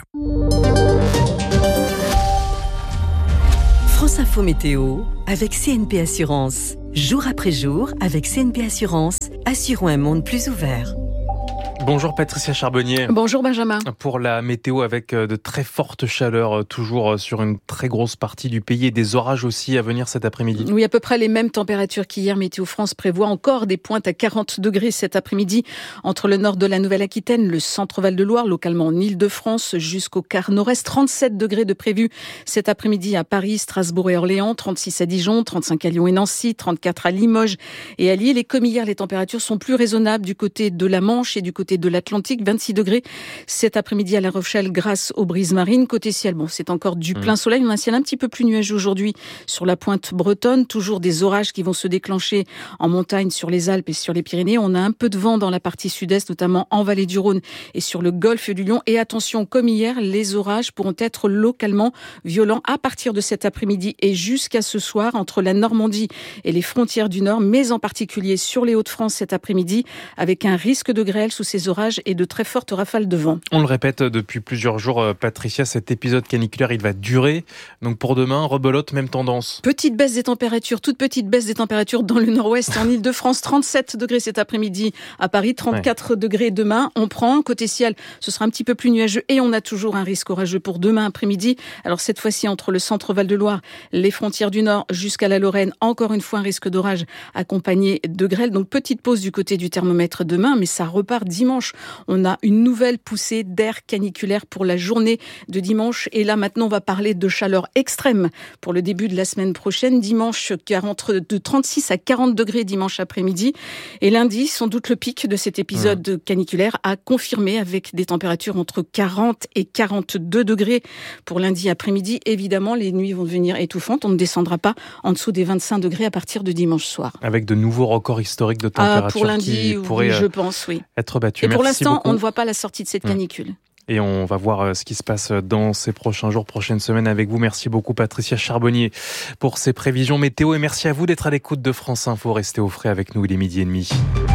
France Info Météo avec CNP Assurance. Jour après jour, avec CNP Assurance, assurons un monde plus ouvert. Bonjour Patricia Charbonnier. Bonjour Benjamin. Pour la météo avec de très fortes chaleurs toujours sur une très grosse partie du pays et des orages aussi à venir cet après-midi. Oui, à peu près les mêmes températures qu'hier. Météo France prévoit encore des pointes à 40 degrés cet après-midi entre le nord de la Nouvelle-Aquitaine, le centre Val-de-Loire, localement en Île-de-France jusqu'au quart nord-est. 37 degrés de prévu cet après-midi à Paris, Strasbourg et Orléans, 36 à Dijon, 35 à Lyon et Nancy, 34 à Limoges et à Lille. Et comme hier, les températures sont plus raisonnables du côté de la Manche et du côté de l'Atlantique, 26 degrés cet après-midi à La Rochelle grâce aux brises marines. Côté ciel, bon, c'est encore du plein soleil. On a un ciel un petit peu plus nuageux aujourd'hui sur la pointe bretonne. Toujours des orages qui vont se déclencher en montagne sur les Alpes et sur les Pyrénées. On a un peu de vent dans la partie sud-est, notamment en vallée du Rhône et sur le golfe du Lion. Et attention, comme hier, les orages pourront être localement violents à partir de cet après-midi et jusqu'à ce soir entre la Normandie et les frontières du Nord, mais en particulier sur les Hauts-de-France cet après-midi, avec un risque de grêle sous ces orages et de très fortes rafales de vent. On le répète depuis plusieurs jours, Patricia, cet épisode caniculaire, il va durer. Donc pour demain, rebelote, même tendance. Petite baisse des températures, toute petite baisse des températures dans le nord-ouest, en Île-de-France, 37 degrés cet après-midi à Paris, 34 degrés demain. On prend, côté ciel, ce sera un petit peu plus nuageux et on a toujours un risque orageux pour demain après-midi. Alors cette fois-ci, entre le centre Val-de-Loire, les frontières du Nord jusqu'à la Lorraine, encore une fois un risque d'orage accompagné de grêle. Donc petite pause du côté du thermomètre demain, mais ça repart dimanche. On a une nouvelle poussée d'air caniculaire pour la journée de dimanche. Et là, maintenant, on va parler de chaleur extrême pour le début de la semaine prochaine. Dimanche, de 36 à 40 degrés dimanche après-midi. Et lundi, sans doute le pic de cet épisode caniculaire a confirmé avec des températures entre 40 et 42 degrés pour lundi après-midi. Évidemment, les nuits vont devenir étouffantes. On ne descendra pas en dessous des 25 degrés à partir de dimanche soir. Avec de nouveaux records historiques de température pour lundi, qui pourraient je pense, oui. être battus. Et pour l'instant, on ne voit pas la sortie de cette canicule. Et on va voir ce qui se passe dans ces prochains jours, prochaines semaines avec vous. Merci beaucoup Patricia Charbonnier pour ces prévisions météo. Et merci à vous d'être à l'écoute de France Info. Restez au frais avec nous, il est 12h30.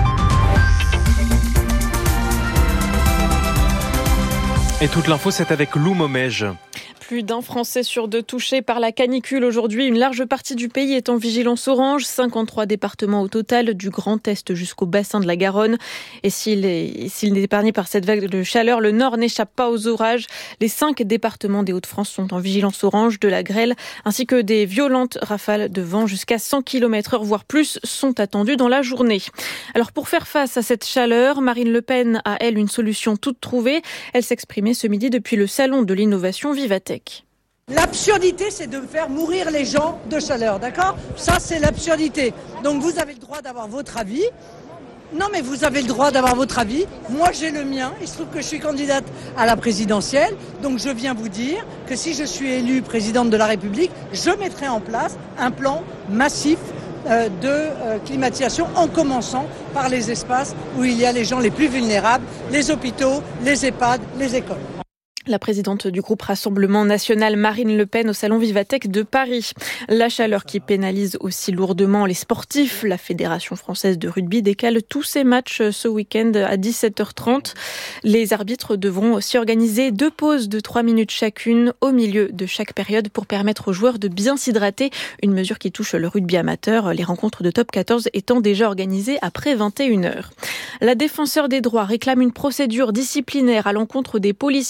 Et toute l'info, c'est avec Lou Momège. Plus d'un Français sur deux touchés par la canicule aujourd'hui. Une large partie du pays est en vigilance orange. 53 départements au total, du Grand Est jusqu'au bassin de la Garonne. Et s'il est épargné par cette vague de chaleur, le Nord n'échappe pas aux orages. Les 5 départements des Hauts-de-France sont en vigilance orange, de la grêle, ainsi que des violentes rafales de vent jusqu'à 100 km/h, voire plus, sont attendues dans la journée. Alors pour faire face à cette chaleur, Marine Le Pen a, elle, une solution toute trouvée. Elle s'exprimait ce midi depuis le salon de l'innovation Vivatech. L'absurdité, c'est de faire mourir les gens de chaleur, d'accord ? Ça, c'est l'absurdité. Donc vous avez le droit d'avoir votre avis. Non, mais vous avez le droit d'avoir votre avis. Moi, j'ai le mien. Il se trouve que je suis candidate à la présidentielle. Donc je viens vous dire que si je suis élue présidente de la République, je mettrai en place un plan massif de climatisation, en commençant par les espaces où il y a les gens les plus vulnérables, les hôpitaux, les EHPAD, les écoles. La présidente du groupe Rassemblement National, Marine Le Pen, au salon Vivatech de Paris. La chaleur qui pénalise aussi lourdement les sportifs. La Fédération française de rugby décale tous ses matchs ce week-end à 17h30. Les arbitres devront aussi organiser 2 pauses de 3 minutes chacune au milieu de chaque période pour permettre aux joueurs de bien s'hydrater. Une mesure qui touche le rugby amateur, les rencontres de top 14 étant déjà organisées après 21h. La défenseure des droits réclame une procédure disciplinaire à l'encontre des policiers impliqués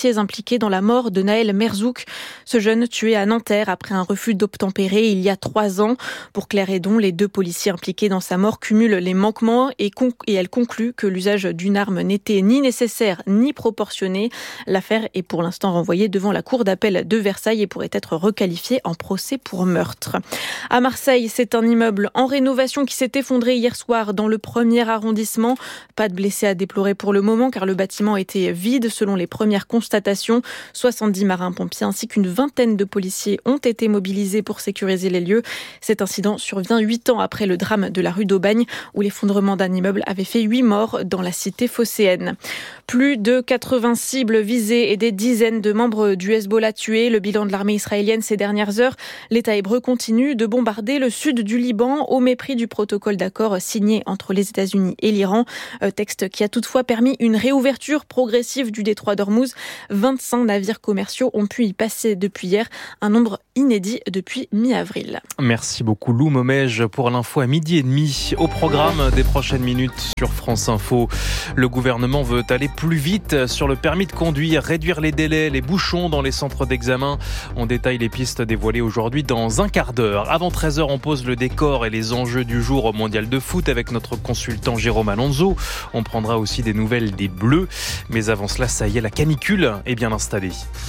impliqué dans la mort de Naël Merzouk, ce jeune tué à Nanterre après un refus d'obtempérer il y a 3 ans. Pour Claire Hédon, les 2 policiers impliqués dans sa mort cumulent les manquements et elle conclut que l'usage d'une arme n'était ni nécessaire ni proportionné. L'affaire est pour l'instant renvoyée devant la cour d'appel de Versailles et pourrait être requalifiée en procès pour meurtre. À Marseille, c'est un immeuble en rénovation qui s'est effondré hier soir dans le 1er arrondissement. Pas de blessés à déplorer pour le moment car le bâtiment était vide selon les premières constatations. 70 marins-pompiers ainsi qu'une vingtaine de policiers ont été mobilisés pour sécuriser les lieux. Cet incident survient 8 ans après le drame de la rue d'Aubagne où l'effondrement d'un immeuble avait fait 8 morts dans la cité phocéenne. Plus de 80 cibles visées et des dizaines de membres du Hezbollah tués. Le bilan de l'armée israélienne ces dernières heures. L'État hébreu continue de bombarder le sud du Liban au mépris du protocole d'accord signé entre les États-Unis et l'Iran. Texte qui a toutefois permis une réouverture progressive du détroit d'Ormuz. 25 navires commerciaux ont pu y passer depuis hier, un nombre inédit depuis mi-avril. Merci beaucoup Lou Momège pour l'info à 12h30. Au programme des prochaines minutes sur France Info, le gouvernement veut aller plus vite sur le permis de conduire, réduire les délais, les bouchons dans les centres d'examen. On détaille les pistes dévoilées aujourd'hui dans un quart d'heure. Avant 13h, on pose le décor et les enjeux du jour au mondial de foot avec notre consultant Jérôme Alonso. On prendra aussi des nouvelles des Bleus. Mais avant cela, ça y est, la canicule est bien installée.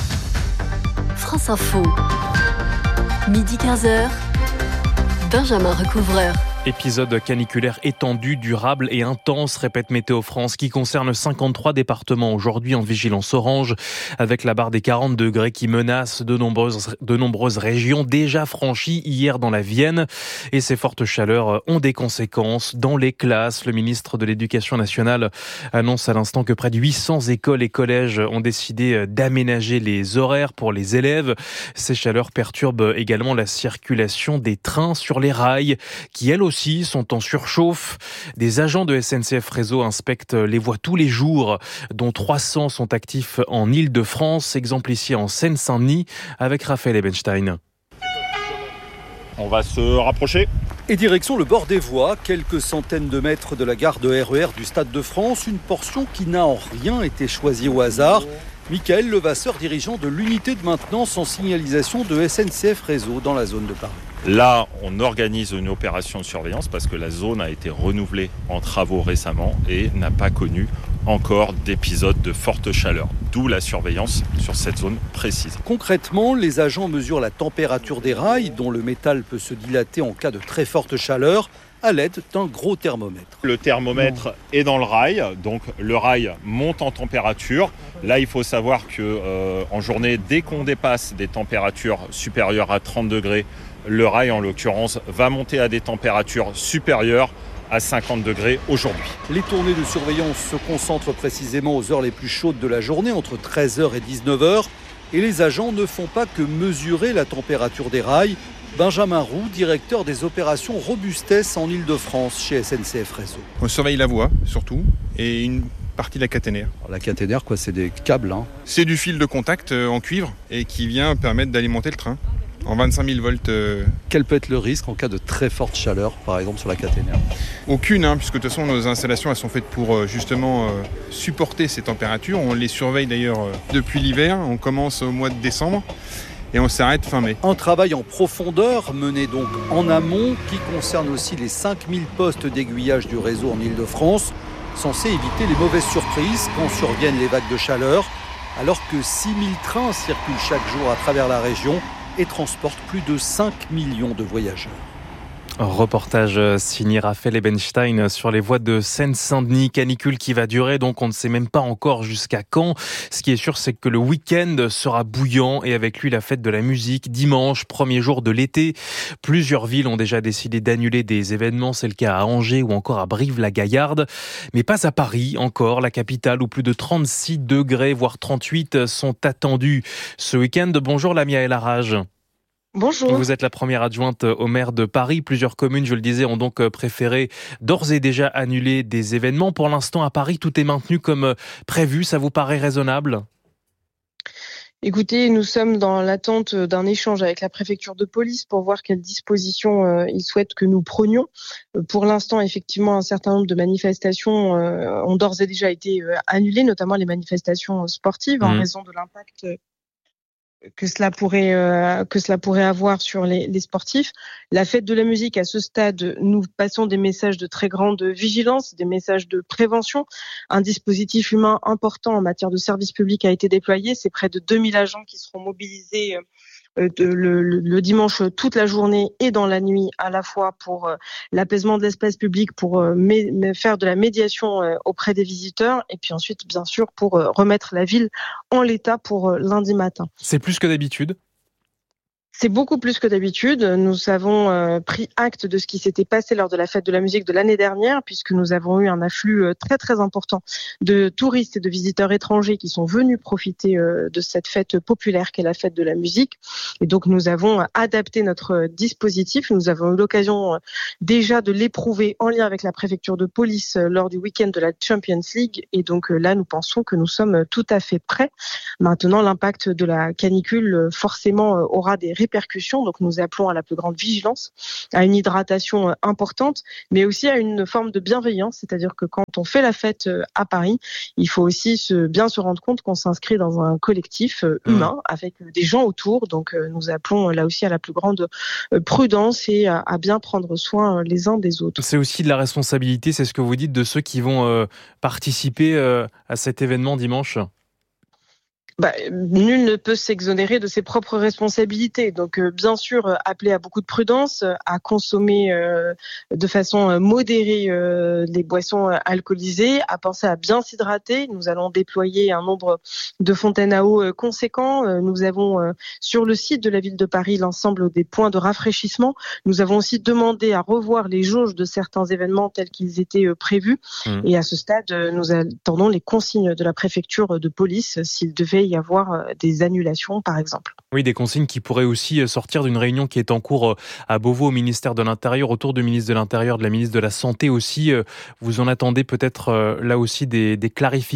France Info. Midi 15h. Benjamin Recouvreur. Épisode caniculaire étendu, durable et intense, répète Météo France, qui concerne 53 départements aujourd'hui en vigilance orange, avec la barre des 40 degrés qui menace de nombreuses régions déjà franchies hier dans la Vienne. Et ces fortes chaleurs ont des conséquences dans les classes. Le ministre de l'Éducation nationale annonce à l'instant que près de 800 écoles et collèges ont décidé d'aménager les horaires pour les élèves. Ces chaleurs perturbent également la circulation des trains sur les rails, qui elles aussi sont en surchauffe. Des agents de SNCF Réseau inspectent les voies tous les jours, dont 300 sont actifs en Île-de-France, exemple ici en Seine-Saint-Denis, avec Raphaël Ebenstein. On va se rapprocher. Et direction le bord des voies, quelques centaines de mètres de la gare de RER du Stade de France, une portion qui n'a en rien été choisie au hasard. Michael Levasseur, dirigeant de l'unité de maintenance en signalisation de SNCF Réseau dans la zone de Paris. Là, on organise une opération de surveillance parce que la zone a été renouvelée en travaux récemment et n'a pas connu encore d'épisodes de forte chaleur. D'où la surveillance sur cette zone précise. Concrètement, les agents mesurent la température des rails, dont le métal peut se dilater en cas de très forte chaleur, à l'aide d'un gros thermomètre. Le thermomètre est dans le rail, donc le rail monte en température. Là, il faut savoir qu'en journée, dès qu'on dépasse des températures supérieures à 30 degrés, le rail, en l'occurrence, va monter à des températures supérieures à 50 degrés aujourd'hui. Les tournées de surveillance se concentrent précisément aux heures les plus chaudes de la journée, entre 13h et 19h. Et les agents ne font pas que mesurer la température des rails. Benjamin Roux, directeur des opérations robustesse en Île-de-France chez SNCF Réseau. On surveille la voie, surtout, et une partie de la caténaire. Alors, la caténaire, c'est des câbles. C'est du fil de contact en cuivre et qui vient permettre d'alimenter le train en 25 000 volts. Quel peut être le risque en cas de très forte chaleur, par exemple, sur la caténaire ? Aucune, puisque de toute façon, nos installations elles sont faites pour justement supporter ces températures. On les surveille d'ailleurs depuis l'hiver. On commence au mois de décembre. Et on s'arrête fin mai. Un travail en profondeur mené donc en amont qui concerne aussi les 5000 postes d'aiguillage du réseau en Île-de-France, censé éviter les mauvaises surprises quand surviennent les vagues de chaleur, alors que 6000 trains circulent chaque jour à travers la région et transportent plus de 5 millions de voyageurs. Reportage signé Raphaël Ebenstein sur les voies de Seine-Saint-Denis. Canicule qui va durer, donc on ne sait même pas encore jusqu'à quand. Ce qui est sûr, c'est que le week-end sera bouillant et avec lui la fête de la musique. Dimanche, premier jour de l'été. Plusieurs villes ont déjà décidé d'annuler des événements. C'est le cas à Angers ou encore à Brive-la-Gaillarde. Mais pas à Paris encore, la capitale où plus de 36 degrés, voire 38 sont attendus ce week-end. Bonjour Lamia El Harraj. Bonjour. Vous êtes la première adjointe au maire de Paris. Plusieurs communes, je le disais, ont donc préféré d'ores et déjà annuler des événements. Pour l'instant, à Paris, tout est maintenu comme prévu. Ça vous paraît raisonnable ? Écoutez, nous sommes dans l'attente d'un échange avec la préfecture de police pour voir quelles dispositions ils souhaitent que nous prenions. Pour l'instant, effectivement, un certain nombre de manifestations ont d'ores et déjà été annulées, notamment les manifestations sportives en raison de l'impact que cela pourrait avoir sur les sportifs. La fête de la musique, à ce stade, nous passons des messages de très grande vigilance, des messages de prévention. Un dispositif humain important en matière de service public a été déployé. C'est près de 2000 agents qui seront mobilisés le dimanche toute la journée et dans la nuit à la fois pour l'apaisement de l'espace public, pour faire de la médiation auprès des visiteurs et puis ensuite bien sûr pour remettre la ville en l'état pour lundi matin. C'est plus que d'habitude ? C'est beaucoup plus que d'habitude. Nous avons pris acte de ce qui s'était passé lors de la fête de la musique de l'année dernière, puisque nous avons eu un afflux très très important de touristes et de visiteurs étrangers qui sont venus profiter de cette fête populaire qu'est la fête de la musique. Et donc nous avons adapté notre dispositif. Nous avons eu l'occasion déjà de l'éprouver en lien avec la préfecture de police lors du week-end de la Champions League. Et donc là, nous pensons que nous sommes tout à fait prêts. Maintenant, l'impact de la canicule forcément aura des répercussions, donc nous appelons à la plus grande vigilance, à une hydratation importante, mais aussi à une forme de bienveillance, c'est-à-dire que quand on fait la fête à Paris, il faut aussi bien se rendre compte qu'on s'inscrit dans un collectif humain avec des gens autour, donc nous appelons là aussi à la plus grande prudence et à bien prendre soin les uns des autres. C'est aussi de la responsabilité, c'est ce que vous dites, de ceux qui vont participer à cet événement dimanche ? Nul ne peut s'exonérer de ses propres responsabilités. Donc, bien sûr, appeler à beaucoup de prudence, à consommer de façon modérée les boissons alcoolisées, à penser à bien s'hydrater. Nous allons déployer un nombre de fontaines à eau conséquent. Nous avons sur le site de la ville de Paris l'ensemble des points de rafraîchissement. Nous avons aussi demandé à revoir les jauges de certains événements tels qu'ils étaient prévus. Et à ce stade, nous attendons les consignes de la préfecture de police s'il devait y avoir des annulations, par exemple. Oui, des consignes qui pourraient aussi sortir d'une réunion qui est en cours à Beauvau au ministère de l'Intérieur, autour du ministre de l'Intérieur, de la ministre de la Santé aussi. Vous en attendez peut-être là aussi des clarifications ?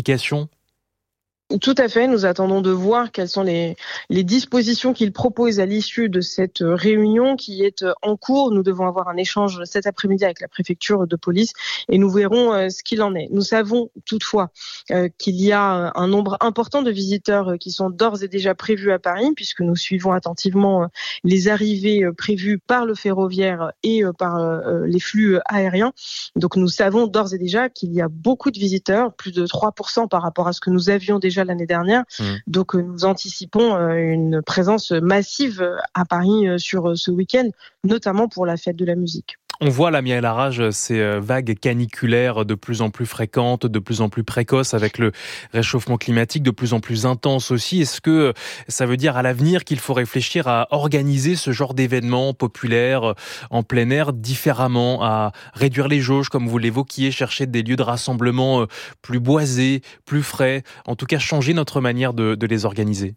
Tout à fait, nous attendons de voir quelles sont les dispositions qu'il propose à l'issue de cette réunion qui est en cours. Nous devons avoir un échange cet après-midi avec la préfecture de police et nous verrons ce qu'il en est. Nous savons toutefois qu'il y a un nombre important de visiteurs qui sont d'ores et déjà prévus à Paris puisque nous suivons attentivement les arrivées prévues par le ferroviaire et par les flux aériens. Donc nous savons d'ores et déjà qu'il y a beaucoup de visiteurs, plus de 3% par rapport à ce que nous avions déjà l'année dernière. Donc nous anticipons une présence massive à Paris sur ce week-end, notamment pour la fête de la musique. On voit, Lamia El Harraj, ces vagues caniculaires de plus en plus fréquentes, de plus en plus précoces avec le réchauffement climatique, de plus en plus intense aussi. Est-ce que ça veut dire à l'avenir qu'il faut réfléchir à organiser ce genre d'événements populaires en plein air différemment, à réduire les jauges comme vous l'évoquiez, chercher des lieux de rassemblement plus boisés, plus frais, en tout cas changer notre manière de les organiser?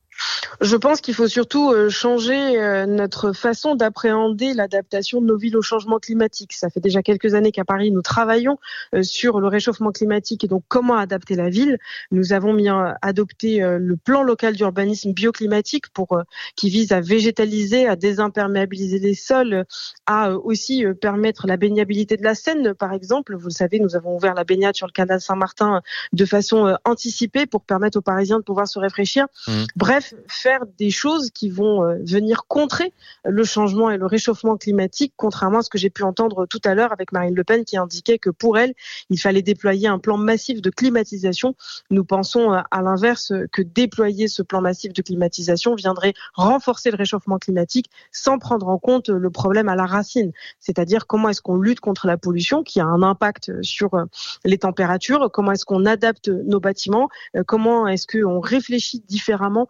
Je pense qu'il faut surtout changer notre façon d'appréhender l'adaptation de nos villes au changement climatique. Ça fait déjà quelques années qu'à Paris, nous travaillons sur le réchauffement climatique et donc comment adapter la ville. Nous avons adopté le plan local d'urbanisme bioclimatique qui vise à végétaliser, à désimperméabiliser les sols, à aussi permettre la baignabilité de la Seine, par exemple. Vous le savez, nous avons ouvert la baignade sur le canal Saint-Martin de façon anticipée pour permettre aux Parisiens de pouvoir se réfléchir. Bref, faire des choses qui vont venir contrer le changement et le réchauffement climatique, contrairement à ce que j'ai pu entendre tout à l'heure avec Marine Le Pen qui indiquait que pour elle, il fallait déployer un plan massif de climatisation. Nous pensons à l'inverse que déployer ce plan massif de climatisation viendrait renforcer le réchauffement climatique sans prendre en compte le problème à la racine. C'est-à-dire comment est-ce qu'on lutte contre la pollution qui a un impact sur les températures, comment est-ce qu'on adapte nos bâtiments, comment est-ce qu'on réfléchit différemment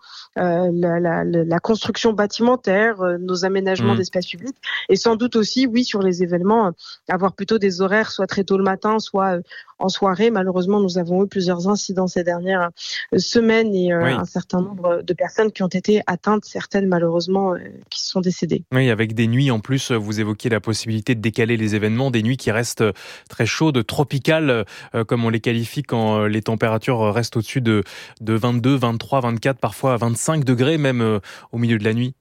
la construction bâtimentaire, nos aménagements d'espaces publics et sans doute aussi, oui, sur les événements, avoir plutôt des horaires soit très tôt le matin, soit en soirée. Malheureusement, nous avons eu plusieurs incidents ces dernières semaines et un certain nombre de personnes qui ont été atteintes, certaines malheureusement qui sont décédées. Oui, avec des nuits en plus, vous évoquiez la possibilité de décaler les événements, des nuits qui restent très chaudes, tropicales, comme on les qualifie quand les températures restent au-dessus de 22, 23, 24, parfois 26 25 degrés même au milieu de la nuit.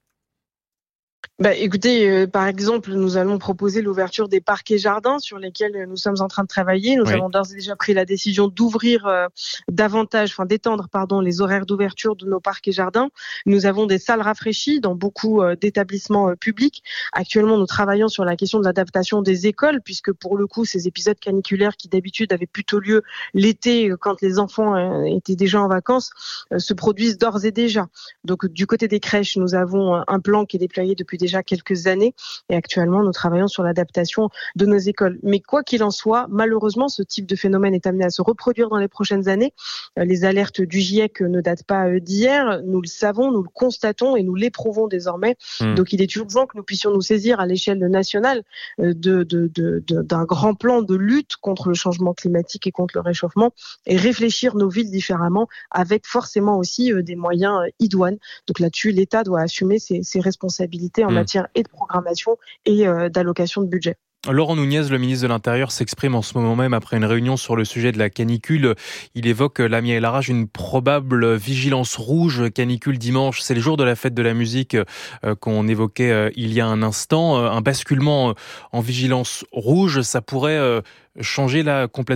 Écoutez, par exemple, nous allons proposer l'ouverture des parcs et jardins sur lesquels nous sommes en train de travailler. Nous avons d'ores et déjà pris la décision d'ouvrir d'étendre les horaires d'ouverture de nos parcs et jardins. Nous avons des salles rafraîchies dans beaucoup d'établissements publics. Actuellement, nous travaillons sur la question de l'adaptation des écoles, puisque pour le coup, ces épisodes caniculaires qui d'habitude avaient plutôt lieu l'été quand les enfants étaient déjà en vacances se produisent d'ores et déjà. Donc, du côté des crèches, nous avons un plan qui est déployé depuis déjà quelques années et actuellement nous travaillons sur l'adaptation de nos écoles. Mais quoi qu'il en soit, malheureusement ce type de phénomène est amené à se reproduire dans les prochaines années. Les alertes du GIEC ne datent pas d'hier, nous le savons, nous le constatons et nous l'éprouvons désormais. Donc il est urgent que nous puissions nous saisir à l'échelle nationale d'un grand plan de lutte contre le changement climatique et contre le réchauffement et réfléchir nos villes différemment avec forcément aussi des moyens idoines. Donc là-dessus, l'État doit assumer ses responsabilités en matière et de programmation et d'allocation de budget. Laurent Nunez, le ministre de l'Intérieur, s'exprime en ce moment même après une réunion sur le sujet de la canicule. Il évoque, Lamia El Harraj, une probable vigilance rouge canicule dimanche. C'est le jour de la fête de la musique qu'on évoquait il y a un instant. Un basculement en vigilance rouge, ça pourrait changer là complètement